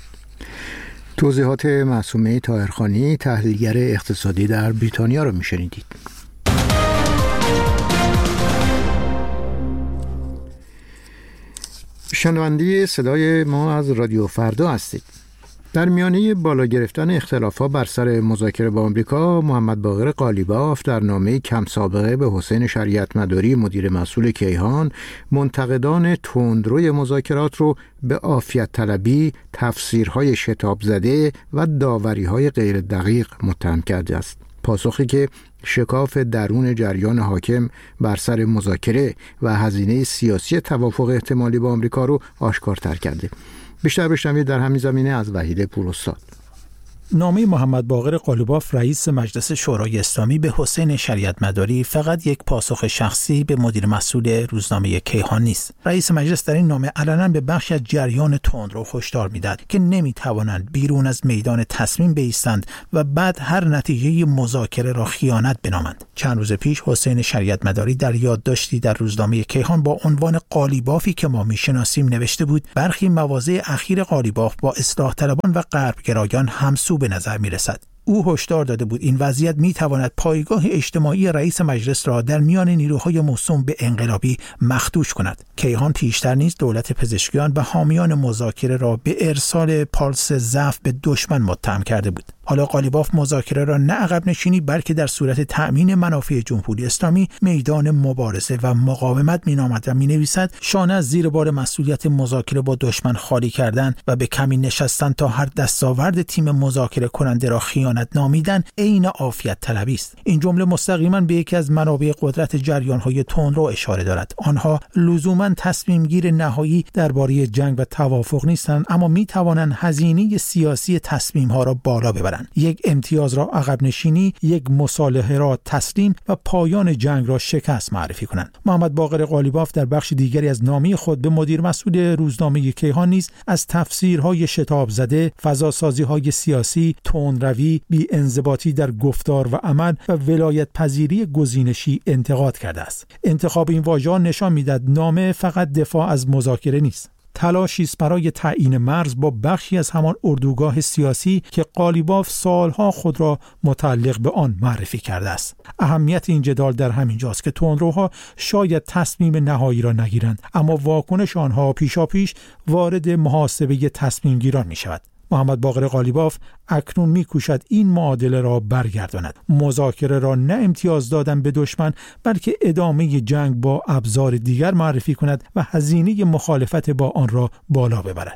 B: توضیحات معصومه طاهرخانی، تحلیلگر اقتصادی در بریتانیا رو میشنیدید. شنونده صدای ما از رادیو فردا هستید. در میانه بالا گرفتن اختلافات بر سر مذاکره با آمریکا، محمد باقر قالیباف در نامه کم سابقه به حسین شریعت مداری مدیر مسئول کیهان منتقدان تندروی مذاکرات رو به عافیت طلبی، تفسیرهای شتاب زده و داوریهای غیر دقیق متهم کرده است. پاسخی که شکاف درون جریان حاکم بر سر مذاکره و هزینه سیاسی توافق احتمالی با آمریکا رو آشکارتر کرده. بیشتر بشنوید در همین زمینه از وحید پوراستاد.
J: نامه محمد باقر قالیباف رئیس مجلس شورای اسلامی به حسین شریعت مداری فقط یک پاسخ شخصی به مدیر مسئول روزنامه کیهان نیست. رئیس مجلس در این نامه علنا به بخشی از جریان تندرو هشدار میداد که نمیتوانند بیرون از میدان تصمیم بایستند و بعد هر نتیجه مذاکره را خیانت بنامند. چند روز پیش حسین شریعت مداری در یادداشتی در روزنامه کیهان با عنوان قالیبافی که ما میشناسیم نوشته بود برخی مواضع اخیر قالیباف با اصلاح طلبان و غربگرایان همسو به نظر می رسد. او هشدار داده بود این وضعیت می تواند پایگاه اجتماعی رئیس مجلس را در میان نیروهای موسوم به انقلابی مخدوش کند. کیهان پیشتر نیز دولت پزشکیان و حامیان مذاکره را به ارسال پالس ضعف به دشمن متهم کرده بود. حالا قالیباف مذاکره را نه عقب نشینی بلکه در صورت تأمین منافع جمهوری اسلامی میدان مبارزه و مقاومت مینامد و مینویسد شانه از زیر بار مسئولیت مذاکره با دشمن خالی کردن و به کمین نشستن تا هر دستاورد تیم مذاکره کننده را خیانت نامیدن عین عافیت طلبی است. این جمله مستقیما به یکی از منابع قدرت جریان‌های تندرو اشاره دارد. آنها لزوما تصمیم گیر نهایی درباره جنگ و توافق نیستند، اما می توانند هزینه سیاسی تصمیم‌ها را بالا ببرند. یک امتیاز را عقب نشینی، یک مصالحه را تسلیم و پایان جنگ را شکست معرفی کنند. محمد باقر قالیباف در بخش دیگری از نامه خود به مدیر مسئول روزنامه کیهان نیز از تفسیرهای شتاب زده، فضاسازی‌های سیاسی، تندروی، بی‌انضباطی در گفتار و عمل و ولایت پذیری گزینشی انتقاد کرده است. انتخاب این واژه‌ها نشان می‌دهد نامه فقط دفاع از مذاکره نیست. تلاشی است برای تعیین مرز با بخشی از همان اردوگاه سیاسی که قالیباف سالها خود را متعلق به آن معرفی کرده است. اهمیت این جدال در همین جاست که تندروها شاید تصمیم نهایی را نگیرند، اما واکنش آنها پیشاپیش وارد محاسبه تصمیم گیران می شود. محمد باقر قالیباف اکنون می‌کوشد این معادله را برگرداند. مذاکره را نه امتیاز دادن به دشمن بلکه ادامه جنگ با ابزار دیگر معرفی کند و هزینه مخالفت با آن را بالا ببرد.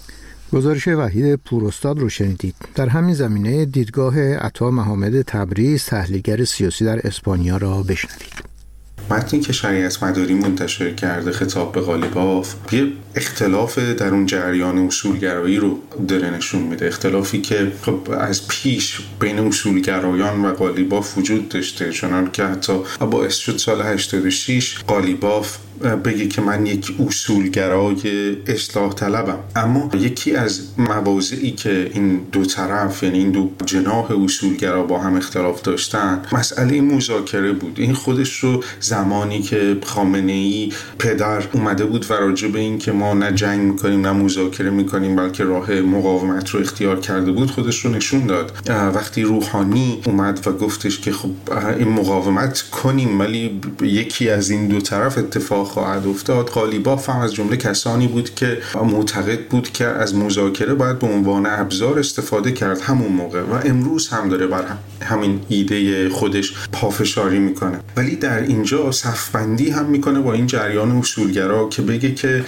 B: گزارش وحید پوراستاد رو شنیدید. در همین زمینه دیدگاه عطا محمد تبریز تحلیلگر سیاسی در اسپانیا را بشنوید.
K: متنی که شریعت مداری منتشر کرده خطاب به قالیباف یه اختلاف در اون جریان اصولگرایی رو داره نشون میده. اختلافی که خب از پیش بین اصولگرایان و قالیباف وجود داشته، چنان که حتی باعث شد سال هشتاد و شش قالیباف بگه که من یک اصولگرای اصلاح طلبم. اما یکی از مواضعی که این دو طرف، یعنی این دو جناح اصولگرا با هم اختلاف داشتن، مسئله مذاکره بود. این خودش رو زمانی که خامنه‌ای پدر اومده بود و راجع به این که ما نه جنگ میکنیم نه مذاکره میکنیم بلکه راه مقاومت رو اختیار کرده بود خودش رو نشون داد. وقتی روحانی اومد و گفتش که خب این مقاومت کنیم ولی یکی از این دو طرف اتفاق خواهد افتاد، قالیباف هم از جمله کسانی بود که معتقد بود که از مذاکره باید به عنوان ابزار استفاده کرد همون موقع و امروز هم داره بر همین ایده خودش پافشاری میکنه. ولی در اینجا صفبندی هم میکنه با این جریان اصولگرا که بگه که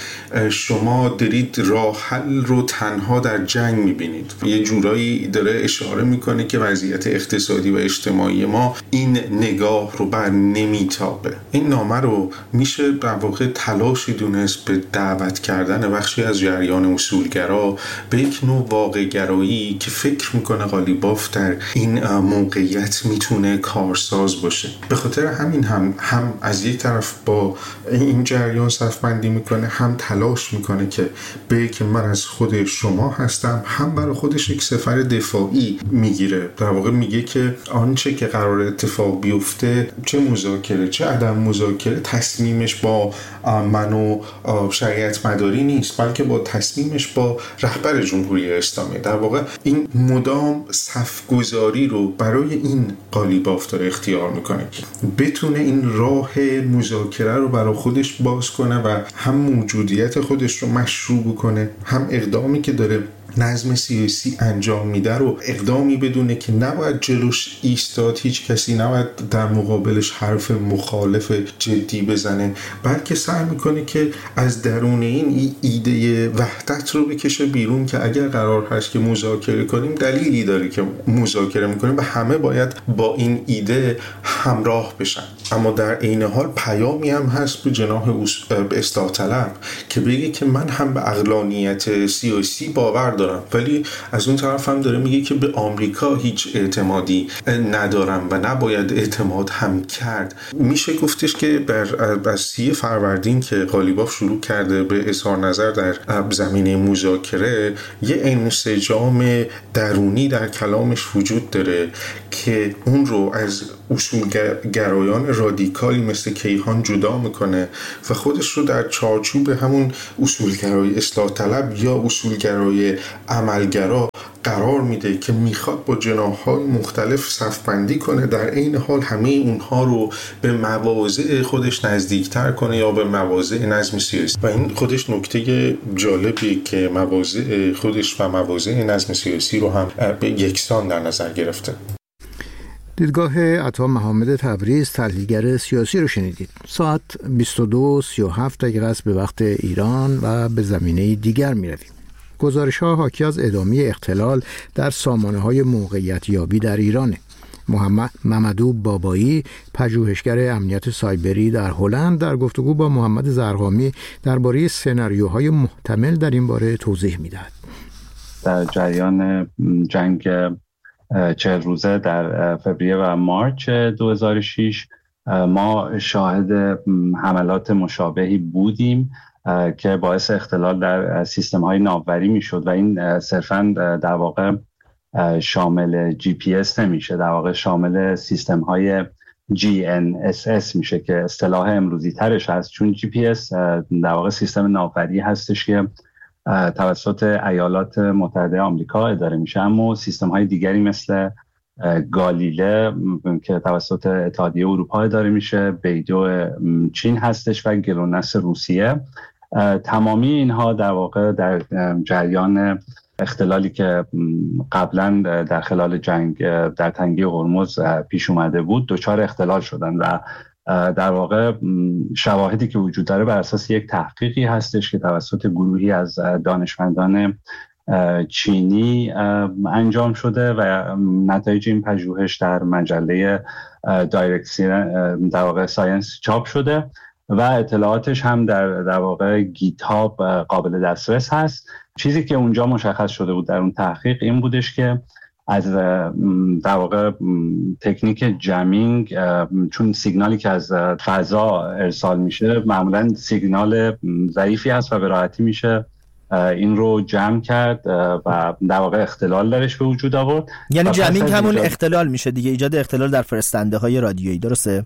K: شما دارید راه حل رو تنها در جنگ میبینید. یه جورایی داره اشاره میکنه که وضعیت اقتصادی و اجتماعی ما این نگاه رو بر نمیتابه. این نامه رو میشه در واقع تلاشی دونست به دعوت کردن بخشی از جریان اصولگرا به یک نوع واقع گرایی که فکر میکنه قالیباف در این موقعیت میتونه کارساز باشه. به خاطر همین هم هم از یک طرف با این جریان صفبندی میکنه، هم تلاش میکنه که به که من از خود شما هستم، هم برای خودش یک سفر دفاعی میگیره. در واقع میگه که آنچه که قرار اتفاق بیفته، چه مذاکره چه عدم مذاکره، تصمیمش با من و شریعت مداری نیست بلکه با تصمیمش با رهبر جمهوری اسلامی. در واقع این مدام صفگذاری رو برای این قالیباف داره اختیار میکنه که بتونه این راه مذاکره رو برای خودش باز کنه و هم موجودیت خودش رو مشروع کنه، هم اقدامی که داره نظم سیاسی انجام میده رو اقدامی بدونه که نباید جلوش ایستاد، هیچ کسی نباید در مقابلش حرف مخالف جدی بزنه، بلکه سعی میکنه که از درون این ایده وحدت رو بکشه بیرون که اگر قرار هست که مذاکره کنیم دلیلی داره که مذاکره میکنیم و همه باید با این ایده همراه بشن. اما در عین حال پیامی هم هست به جناح اصلاح طلب که بگه که من هم به عقلانیت سیاسی باور دارم، ولی از اون طرف هم داره میگه که به آمریکا هیچ اعتمادی ندارم و نباید اعتماد هم کرد. میشه گفتش که بر از سی فروردین که قالیباف شروع کرده به اظهار نظر در زمینه مذاکره، یه انسجام درونی در کلامش وجود داره که اون رو از اصولگرایان رادیکالی مثل کیهان جدا میکنه و خودش رو در چارچوب همون اصولگرای اصلاح طلب یا اصولگرای عملگرا قرار میده که میخواد با جناح‌های مختلف صف‌بندی کنه، در عین حال همه اونها رو به مواضع خودش نزدیکتر کنه یا به مواضع نظم سیاسی. و این خودش نکته جالبی که مواضع خودش و مواضع نظم سیاسی رو هم به یکسان در نظر گرفته.
B: دیدگاه عطا محمد تبریز، تحلیلگر سیاسی رو شنیدید. ساعت بیست و دو و سی و هفت دقیقه است به وقت ایران و به زمینه دیگر می رویم. گزارش‌ها حاکی از ادامه اختلال در سامانه‌های موقعیت یابی در ایرانه. محمد ممدو بابایی، پژوهشگر امنیت سایبری در هلند، در گفتگو با محمد زرقامی درباره سناریوهای محتمل در این باره توضیح می‌دهد.
L: در جریان جنگ چهل روزه در فوریه و مارچ دو هزار و شش ما شاهد حملات مشابهی بودیم که باعث اختلال در سیستم‌های ناوبری میشد و این صرفاً در واقع شامل جی پی اس نمیشه، در واقع شامل سیستم‌های جی ان اس اس میشه که اصطلاح امروزی ترش هست، چون جی پی اس در واقع سیستم ناوبری هستش که توسط ایالات متحده آمریکا اداره میشه، اما سیستم‌های دیگری مثل گالیله که توسط اتحادیه اروپا اداره میشه، بیدو چین هستش و گلونس روسیه. تمامی اینها در واقع در جریان اختلالی که قبلا در خلال جنگ در تنگه هرمز پیش اومده بود دچار اختلال شدن و در واقع شواهدی که وجود داره بر اساس یک تحقیقی هستش که توسط گروهی از دانشمندان چینی انجام شده و نتایج این پژوهش در مجله دایرکت در واقع ساینس چاپ شده و اطلاعاتش هم در در واقع گیتاب قابل دسترس هست. چیزی که اونجا مشخص شده بود در اون تحقیق این بودش که از در واقع تکنیک جمینگ، چون سیگنالی که از فضا ارسال میشه معمولا سیگنال ضعیفی هست و به راحتی میشه این رو جمع کرد و در واقع اختلال درش به وجود آورد.
H: یعنی جمینگ همون اختلال میشه دیگه، ایجاد اختلال در فرستنده های رادیویی، درسته؟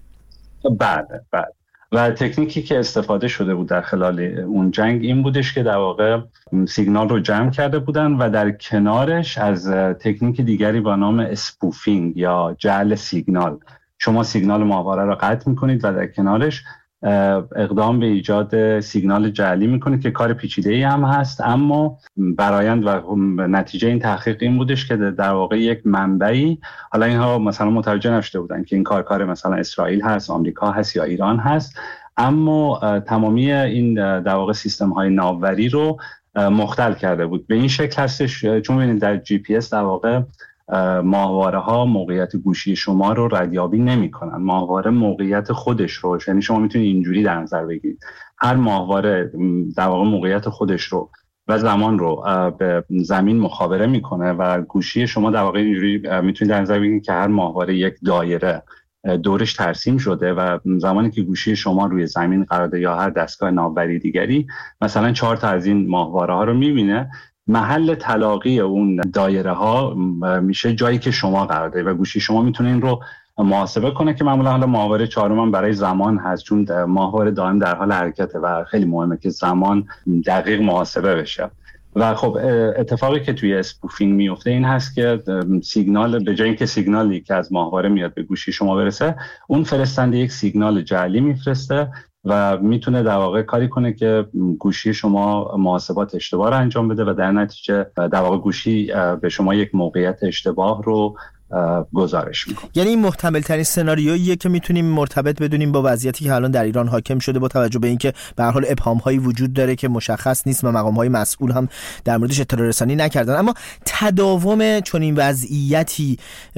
L: بله بله. و تکنیکی که استفاده شده بود در خلال اون جنگ این بودش که در واقع سیگنال رو جمع کرده بودن و در کنارش از تکنیک دیگری با نام اسپوفینگ یا جعل سیگنال، شما سیگنال ماهواره رو قطع میکنید و در کنارش اقدام به ایجاد سیگنال جعلی میکنید که کار پیچیده‌ای هم هست، اما برآیند و نتیجه این تحقیق این بودش که در واقع یک منبعی، حالا اینها مثلا متوجه نشده بودن که این کار کار مثلا اسرائیل هست، آمریکا هست یا ایران هست، اما تمامی این در واقع سیستم های ناوبری رو مختل کرده بود. به این شکل هستش چون ببینید در جی پی اس در واقع ماهواره ها موقعیت گوشی شما رو ردیابی نمی کنن، ماهواره موقعیت خودش رو، یعنی شما میتونید اینجوری در نظر بگیرید هر ماهواره در واقع موقعیت خودش رو و زمان رو به زمین مخابره میکنه و گوشی شما در واقع اینجوری میتونید در نظر بگیرید که هر ماهواره یک دایره دورش ترسیم شده و زمانی که گوشی شما روی زمین قرار داره یا هر دستگاه ناوبری دیگری مثلا چهار تا از این ماهواره ها رو میبینه، محل تلاقی اون دایره ها میشه جایی که شما قرار دارید و گوشی شما میتونه این رو محاسبه کنه که معمولا حالا ماهواره چهارم هم برای زمان هست، چون ماهواره دائم در حال حرکته و خیلی مهمه که زمان دقیق محاسبه بشه. و خب اتفاقی که توی اسپوفینگ میفته این هست که سیگنال به جای اینکه سیگنالی که از ماهواره میاد به گوشی شما برسه، اون فرستنده یک سیگنال جعلی میفرسته و میتونه در واقع کاری کنه که گوشی شما محاسبات اشتباه رو انجام بده و در نتیجه در واقع گوشی به شما یک موقعیت اشتباه رو گزارش میکنه.
H: یعنی این محتمل ترین سناریوییه که میتونیم مرتبط بدونیم با وضعیتی که الان در ایران حاکم شده، با توجه به اینکه به هر حال ابهام هایی وجود داره که مشخص نیست و مقام های مسئول هم در موردش اطلاع رسانی نکردن. اما تداوم چنین وضعیتی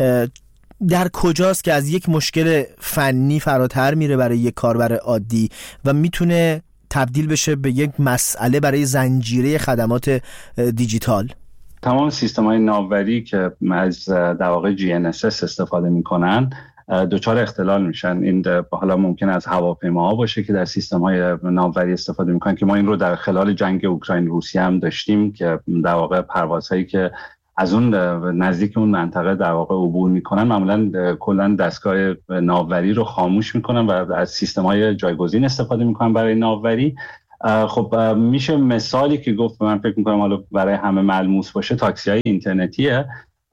H: در کجاست که از یک مشکل فنی فراتر میره برای یک کاربر عادی و میتونه تبدیل بشه به یک مسئله برای زنجیره خدمات دیجیتال؟
L: تمام سیستم‌های ناوبری که از در واقع جی ان اس اس استفاده می‌کنن دچار اختلال میشن. این حالا ممکن از هواپیماها باشه که در سیستم‌های ناوبری استفاده می‌کنن که ما این رو در خلال جنگ اوکراین روسیه هم داشتیم که در واقع پروازهایی که از اون نزدیک اون منطقه در واقع عبور میکنن معمولا کلا دستگاه ناوبری رو خاموش میکنن و از سیستم‌های جایگزین استفاده میکنن برای ناوبری. خب میشه مثالی که گفت، من فکر میکنم حالا برای همه ملموس باشه، تاکسی‌های اینترنتیه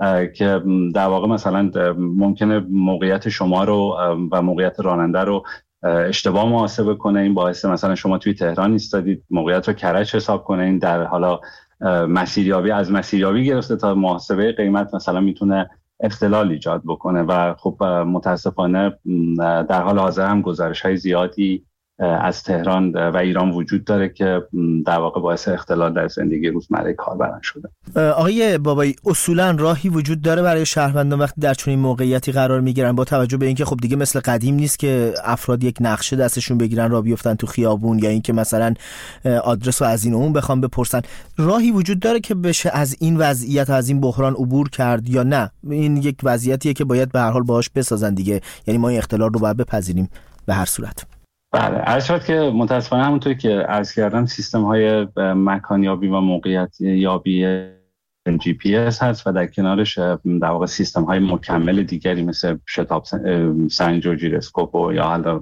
L: که در واقع مثلا ممکنه موقعیت شما رو و موقعیت راننده رو اشتباه محاسبه کنه. این باعث مثلا شما توی تهران ایستادید موقعیت رو کرج حساب کنه، این در حالا مسیریابی از مسیریابی گرفته تا محاسبه قیمت مثلا میتونه اختلال ایجاد بکنه و خب متاسفانه در حال حاضر هم گزارش‌های زیادی از تهران و ایران وجود داره که در واقع باعث اختلال در زندگی روزمره کاربران شده.
H: آقای بابایی، اصولا راهی وجود داره برای شهروندان وقتی در چنین موقعیتی قرار میگیرن، با توجه به اینکه خب دیگه مثل قدیم نیست که افراد یک نقشه دستشون بگیرن راه بیفتن تو خیابون یا اینکه مثلا آدرس رو از این اون بخوام بپرسن، راهی وجود داره که بشه از این وضعیت از این بحران عبور کرد یا نه این یک وضعیتیه که باید به هر حال باهاش بسازن دیگه، یعنی ما این اختلال رو باید بپذیریم به هر صورت؟
L: بله، عرض شد که متاسفانه همونطور که عرض کردم سیستم های مکانیابی و موقعیت یابی جی پی اس هست و در کنارش در واقع سیستم های مکمل دیگری مثل شتاب سنج و جیروسکوپ و یا حالا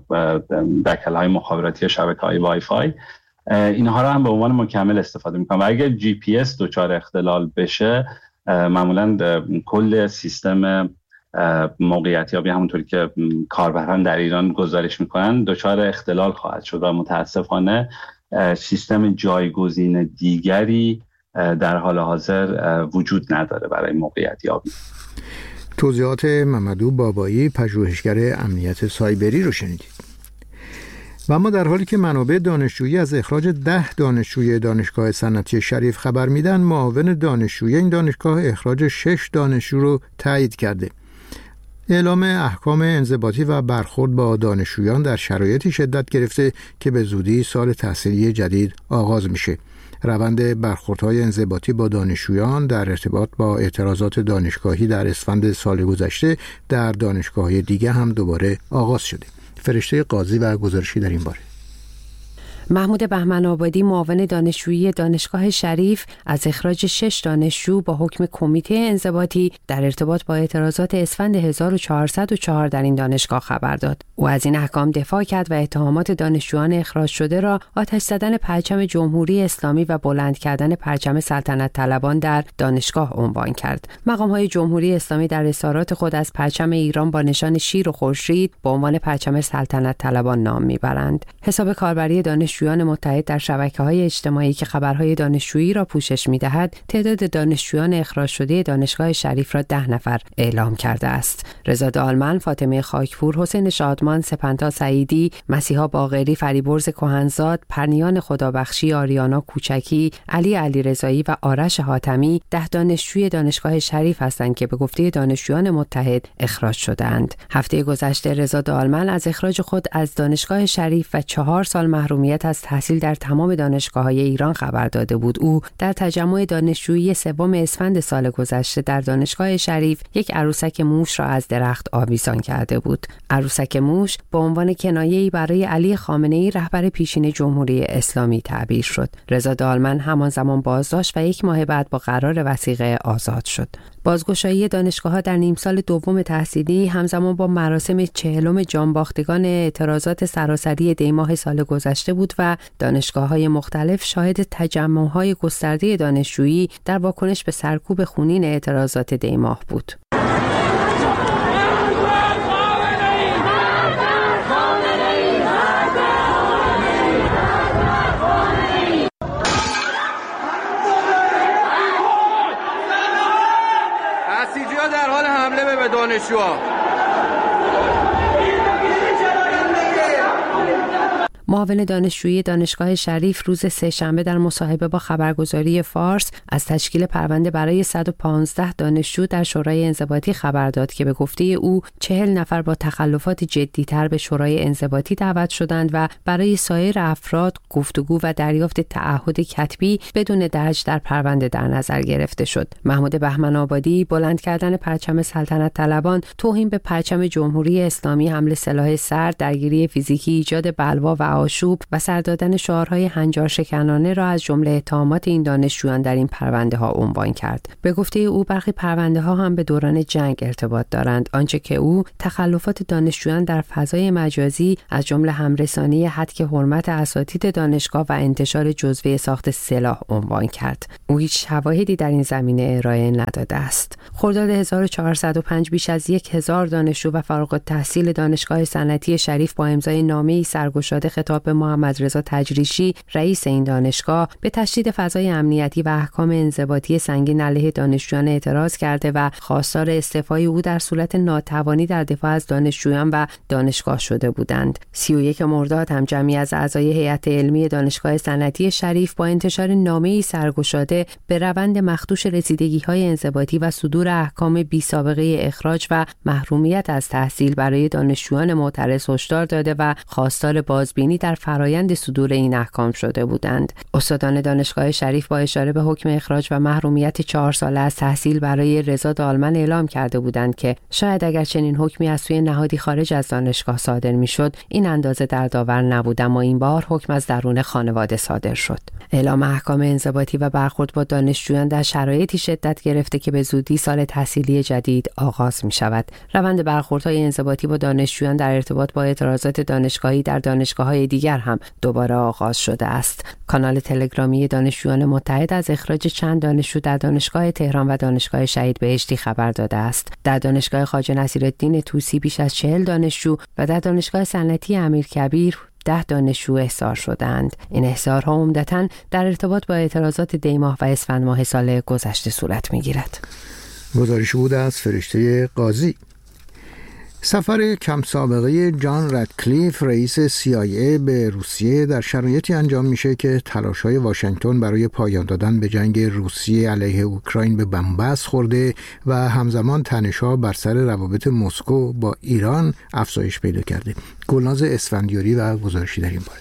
L: دکل های مخابراتی شبکه های وای فای، اینها رو هم به عنوان مکمل استفاده میکنن و اگر جی پی اس دچار اختلال بشه معمولا کل سیستم موقعیت یابی همونطوری که کاربران در ایران گزارش میکنن دچار اختلال خواهد شد و متاسفانه سیستم جایگزین دیگری در حال حاضر وجود نداره برای موقعیت یابی.
B: توضیحات ممدو بابایی، پژوهشگر امنیت سایبری رو شنیدید. و اما در حالی که منابع دانشجویی از اخراج ده دانشجوی دانشگاه صنعتی شریف خبر میدن، معاون دانشجویی این دانشگاه اخراج شش دانشجو رو تایید کرده. اعلام احکام انضباطی و برخورد با دانشجویان در شرایطی شدت گرفته که به زودی سال تحصیلی جدید آغاز میشه. روند برخوردهای انضباطی با دانشجویان در ارتباط با اعتراضات دانشگاهی در اسفند سال گذشته در دانشگاه‌های دیگه هم دوباره آغاز شده. فرشته قاضی و گزارشی در این باره.
M: محمود بهمن آبادی، معاون دانشجویی دانشگاه شریف، از اخراج شش دانشجو با حکم کمیته انضباطی در ارتباط با اعتراضات اسفند هزار و چهارصد و چهار در این دانشگاه خبر داد. او از این احکام دفاع کرد و اتهامات دانشجویان اخراج شده را آتش زدن پرچم جمهوری اسلامی و بلند کردن پرچم سلطنت طلبان در دانشگاه عنوان کرد. مقام‌های جمهوری اسلامی در اظهارات خود از پرچم ایران با نشان شیر و خورشید به عنوان پرچم سلطنت طلبان نام میبرند. حساب کاربری دانشجویان متحد در شبکه‌های اجتماعی که خبرهای دانشجویی را پوشش می‌دهد، تعداد دانشجویان اخراج شده دانشگاه شریف را ده نفر اعلام کرده است. رضا دالمن، فاطمه خاکپور، حسین شادمان، سپنتا سعیدی، مسیحا باقری، فریبرز کهنزاد، پرنیان خدابخشی، آریانا کوچکی، علی علیرضایی و آرش حاتمی ده دانشجوی دانشگاه شریف هستند که به گفته دانشجویان متحد اخراج شدند. هفته گذشته رضا دالمن از اخراج خود از دانشگاه شریف و چهار سال محرومیت از تحصیل در تمام دانشگاه‌های ایران خبر داده بود. او در تجمع دانشجویی سوم اسفند سال گذشته در دانشگاه شریف یک عروسک موش را از درخت آویزان کرده بود. عروسک موش به عنوان کنایه‌ای برای علی خامنه‌ای رهبر پیشین جمهوری اسلامی تعبیر شد. رضا دالمن همان زمان بازداشت و یک ماه بعد با قرار وثیقه آزاد شد. بازگشایی دانشگاه‌ها در نیم سال دوم تحصیلی همزمان با مراسم چهلم جانباختگان اعتراضات سراسری دی‌ماه سال گذشته بود و دانشگاه‌های مختلف شاهد تجمع‌های گسترده دانشجویی در واکنش به سرکوب خونین اعتراضات دی‌ماه بود.
N: ما در حال حمله به دانشجوها.
M: معاون دانشجویی دانشگاه شریف روز سه‌شنبه در مصاحبه با خبرگزاری فارس از تشکیل پرونده برای صد و پانزده دانشجو در شورای انضباطی خبر داد که به گفته او چهل نفر با تخلفات جدی‌تر به شورای انضباطی دعوت شدند و برای سایر افراد گفتگو و دریافت تعهد کتبی بدون درج در پرونده در نظر گرفته شد. محمود بهمن آبادی بلند کردن پرچم سلطنت طلبان، توهین به پرچم جمهوری اسلامی، حمل سلاح سرد، درگیری فیزیکی، ایجاد بلوا و آشوب و سر دادن شعارهای هنجار شکنانه را از جمله اتهامات این دانشجویان در این پرونده ها عنوان کرد. به گفته او برخی پرونده ها هم به دوران جنگ ارتباط دارند، آنچه که او تخلفات دانشجویان در فضای مجازی از جمله همرسانی هتک حرمت اساتید دانشگاه و انتشار جزوه ساخت سلاح عنوان کرد. او هیچ شواهدی در این زمینه ارائه نداده است. خرداد هزار و چهارصد و پنج بیش از یک هزار دانشجو و فارغ التحصیل دانشگاه صنعتی شریف با امضای نامه‌ای سرگشاده خطاب به محمد رضا تجریشی، رئیس این دانشگاه، به تشدید فضای امنیتی و احکام انضباطی سنگین علیه دانشجویان اعتراض کرده و خواستار استعفای او در صورت ناتوانی در دفاع از دانشجویان و دانشگاه شده بودند. سی و یک مرداد هم جمعی از اعضای هیئت علمی دانشگاه صنعتی شریف با انتشار نامه‌ای سرگشاده به روند مخدوش رسیدگی‌های انضباطی و صدور احکام بی‌سابقه اخراج و محرومیت از تحصیل برای دانشجویان معترض هشدار داده و خواستار بازبینی در فرایند صدور این احکام شده بودند. استادان دانشگاه شریف با اشاره به حکم اخراج و محرومیت چهار ساله از تحصیل برای رضا دالمن اعلام کرده بودند که شاید اگر چنین حکمی از سوی نهادی خارج از دانشگاه صادر میشد این اندازه دردآور نبود، اما این بار حکم از درون خانواده صادر شد. اعلام احکام انضباطی و برخورد با دانشجویان در شرایطی شدت گرفته که به زودی سال تحصیلی جدید آغاز می شود. روند برخوردهای انضباطی با دانشجویان در ارتباط با اعتراضات دانشگاهی در دانشگاه‌های دیگر هم دوباره آغاز شده است. کانال تلگرامی دانشجویان متحد از اخراج چند دانشجو در دانشگاه تهران و دانشگاه شهید بهشتی خبر داده است. در دانشگاه خواجه نصیرالدین طوسی بیش از چهل دانشجو و در دانشگاه صنعتی امیرکبیر ده دانشجو احضار شدند. این احضارها عمدتاً در ارتباط با اعتراضات دی ماه و اسفند ماه سال گذشته صورت می‌گیرد.
B: گزارش بود از فرشته قاضی. سفر کم سابقه جان رادکلیف رئیس سی آی ای به روسیه در شرایطی انجام میشه که تلاش‌های واشنگتن برای پایان دادن به جنگ روسیه علیه اوکراین به بنبست خورده و همزمان تنش‌ها بر سر روابط مسکو با ایران افزایش پیدا کرده. گلناز اسفندیاری و گزارشی در این باره.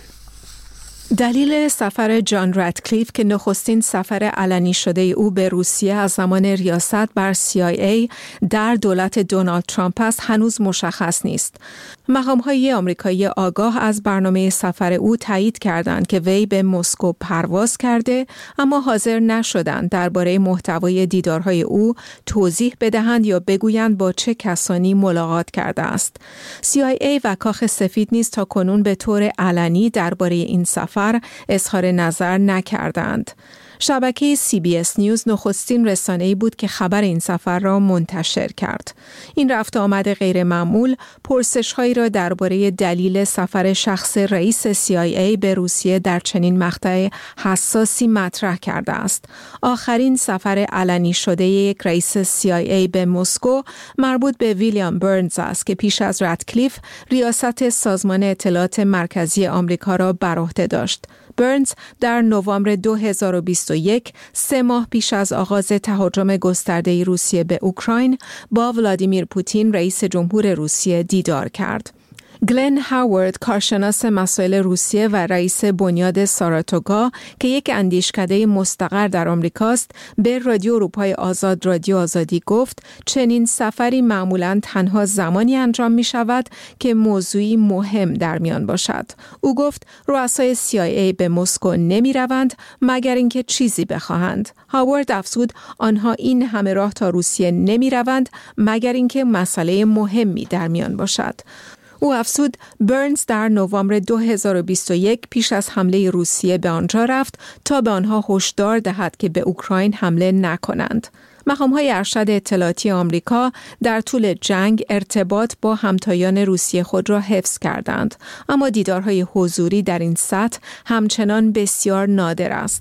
O: دلیل سفر جان رادکلیف که نخستین سفر علنی شده او به روسیه از زمان ریاست بر سی آی ای در دولت دونالد ترامپ است هنوز مشخص نیست. مقام‌های آمریکایی آگاه از برنامه سفر او تایید کردند که وی به مسکو پرواز کرده، اما حاضر نشدند درباره محتوای دیدارهای او توضیح بدهند یا بگویند با چه کسانی ملاقات کرده است. سی آی ای و کاخ سفید نیز تا کنون به طور علنی درباره این سفر اظهار نظر نکردند. شبکه سی بی اس نیوز نخستین رسانه‌ای بود که خبر این سفر را منتشر کرد. این رفت آمد غیر معمول پرسش‌هایی را درباره دلیل سفر شخص رئیس سی آی ای به روسیه در چنین مقطع حساسی مطرح کرده است. آخرین سفر علنی شده یک رئیس سی آی ای به مسکو مربوط به ویلیام برنز است که پیش از رادکلیف ریاست سازمان اطلاعات مرکزی آمریکا را بر عهده داشت. برنز در نوامبر دو هزار و بیست و یک، سه ماه پیش از آغاز تهاجم گسترده روسیه به اوکراین، با ولادیمیر پوتین رئیس جمهور روسیه دیدار کرد. گلن هاوارد، کارشناس مسائل روسیه و رئیس بنیاد ساراتوگا که یک اندیشکده مستقر در آمریکاست، به رادیو اروپای آزاد رادیو آزادی گفت چنین سفری معمولاً تنها زمانی انجام می شود که موضوعی مهم در میان باشد. او گفت رؤسای سی آی ای به مسکو نمی روند مگر اینکه چیزی بخواهند. هاوارد افزود آنها این همه راه تا روسیه نمی روند مگر اینکه مسئله مهمی در میان باشد. او افزود برنز در نوامبر دو هزار و بیست و یک پیش از حمله روسیه به آنجا رفت تا به آنها هشدار دهد که به اوکراین حمله نکنند. مقام‌های ارشد اطلاعاتی آمریکا در طول جنگ ارتباط با همتایان روسیه خود را حفظ کردند، اما دیدارهای حضوری در این سطح همچنان بسیار نادر است.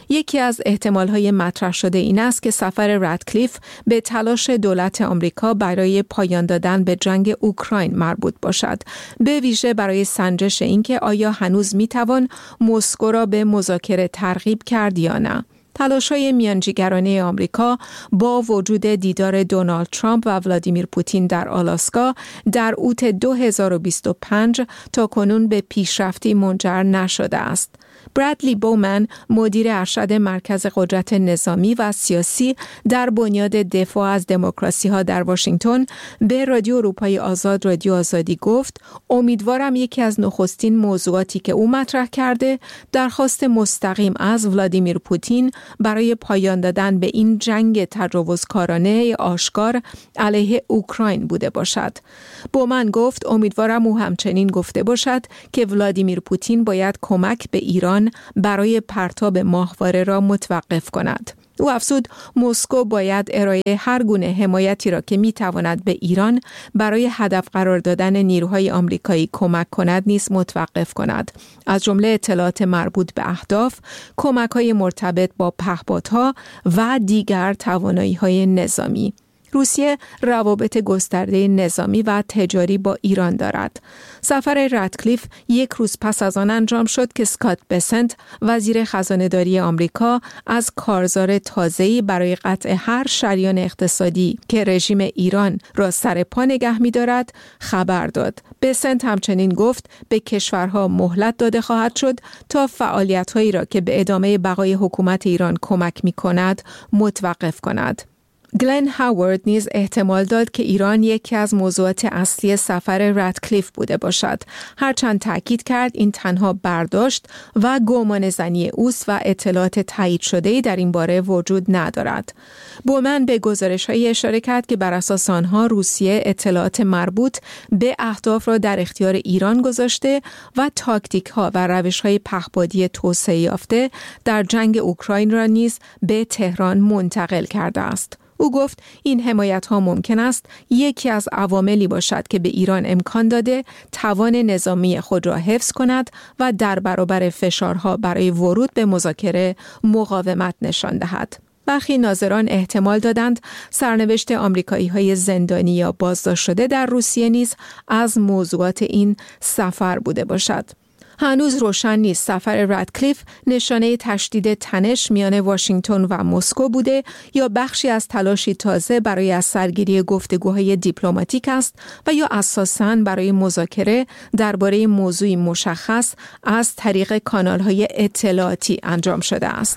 O: یکی از احتمال‌های مطرح شده این است که سفر رادکلیف به تلاش دولت آمریکا برای پایان دادن به جنگ اوکراین مربوط باشد، به ویژه برای سنجش اینکه آیا هنوز می‌توان مسکو را به مذاکره ترغیب کرد یا نه. تلاش‌های میانجیگرانه آمریکا با وجود دیدار دونالد ترامپ و ولادیمیر پوتین در آلاسکا در اوت دو هزار و بیست و پنج تا کنون به پیشرفتی منجر نشده است. برادلی بومن، مدیر ارشد مرکز قدرت نظامی و سیاسی در بنیاد دفاع از دموکراسی‌ها در واشنگتن، به رادیو اروپای آزاد رادیو آزادی گفت: امیدوارم یکی از نخستین موضوعاتی که او مطرح کرده درخواست مستقیم از ولادیمیر پوتین برای پایان دادن به این جنگ تجاوزکارانه آشکار علیه اوکراین بوده باشد. بومن گفت: امیدوارم او همچنین گفته باشد که ولادیمیر پوتین باید کمک به ایران برای پرتاب ماهواره را متوقف کند. او افزود مسکو باید ارائه هر گونه حمایتی را که میتواند به ایران برای هدف قرار دادن نیروهای آمریکایی کمک کند نیز متوقف کند، از جمله اطلاعات مربوط به اهداف، کمک‌های مرتبط با پهپادها و دیگر توانایی‌های نظامی. روسیه روابط گسترده نظامی و تجاری با ایران دارد. سفر رادکلیف یک روز پس از آن انجام شد که اسکات بسنت، وزیر خزانه‌داری آمریکا، از کارزار تازه‌ای برای قطع هر شریان اقتصادی که رژیم ایران را سر پا نگه می‌دارد خبر داد. بسنت همچنین گفت به کشورها مهلت داده خواهد شد تا فعالیت‌هایی را که به ادامه بقای حکومت ایران کمک می‌کند متوقف کند. گلن هاوارد نیز احتمال داد که ایران یکی از موضوعات اصلی سفر رادکلیف بوده باشد، هرچند تأکید کرد این تنها برداشت و گمان زنی اوست و اطلاعات تایید شده‌ای در این باره وجود ندارد. بومن به گزارش‌های اشاره کرد که بر اساس آنها روسیه اطلاعات مربوط به اهداف را در اختیار ایران گذاشته و تاکتیک‌ها و روش‌های پهپادی توسعه یافته در جنگ اوکراین را نیز به تهران منتقل کرده است. او گفت این حمایت‌ها ممکن است یکی از عواملی باشد که به ایران امکان داده توان نظامی خود را حفظ کند و در برابر فشارها برای ورود به مذاکره مقاومت نشان دهد. برخی ناظران احتمال دادند سرنوشت آمریکایی‌های زندانی یا بازداشت شده در روسیه نیز از موضوعات این سفر بوده باشد. هنوز روشن نیست سفر رادکلیف نشانه تشدید تنش میان واشنگتن و مسکو بوده یا بخشی از تلاشی تازه برای از سرگیری گفتگوهای دیپلماتیک است و یا اساساً برای مذاکره درباره موضوعی مشخص از طریق کانال‌های اطلاعاتی انجام شده است.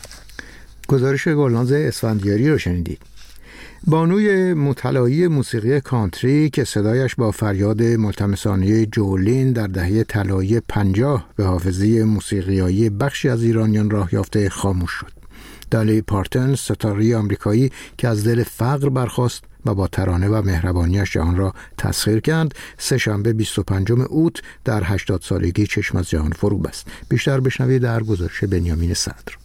B: گزارش گلناز اسفندیاری رو شنیدید. بانوی مطلعی موسیقی کانتری که صدایش با فریاد ملتمسانه جولین در دهه طلایی پنجاه به حافظه موسیقیایی بخشی از ایرانیان راه یافته خاموش شد. دالی پارتن، ستاره آمریکایی که از دل فقر برخاست و با ترانه و مهربانیش جهان را تسخیر کرد، سه شنبه بیست و پنجم اوت در هشتاد سالگی چشم از جهان فرو بست. بیشتر بشنوید در گزارش بنیامین صدر.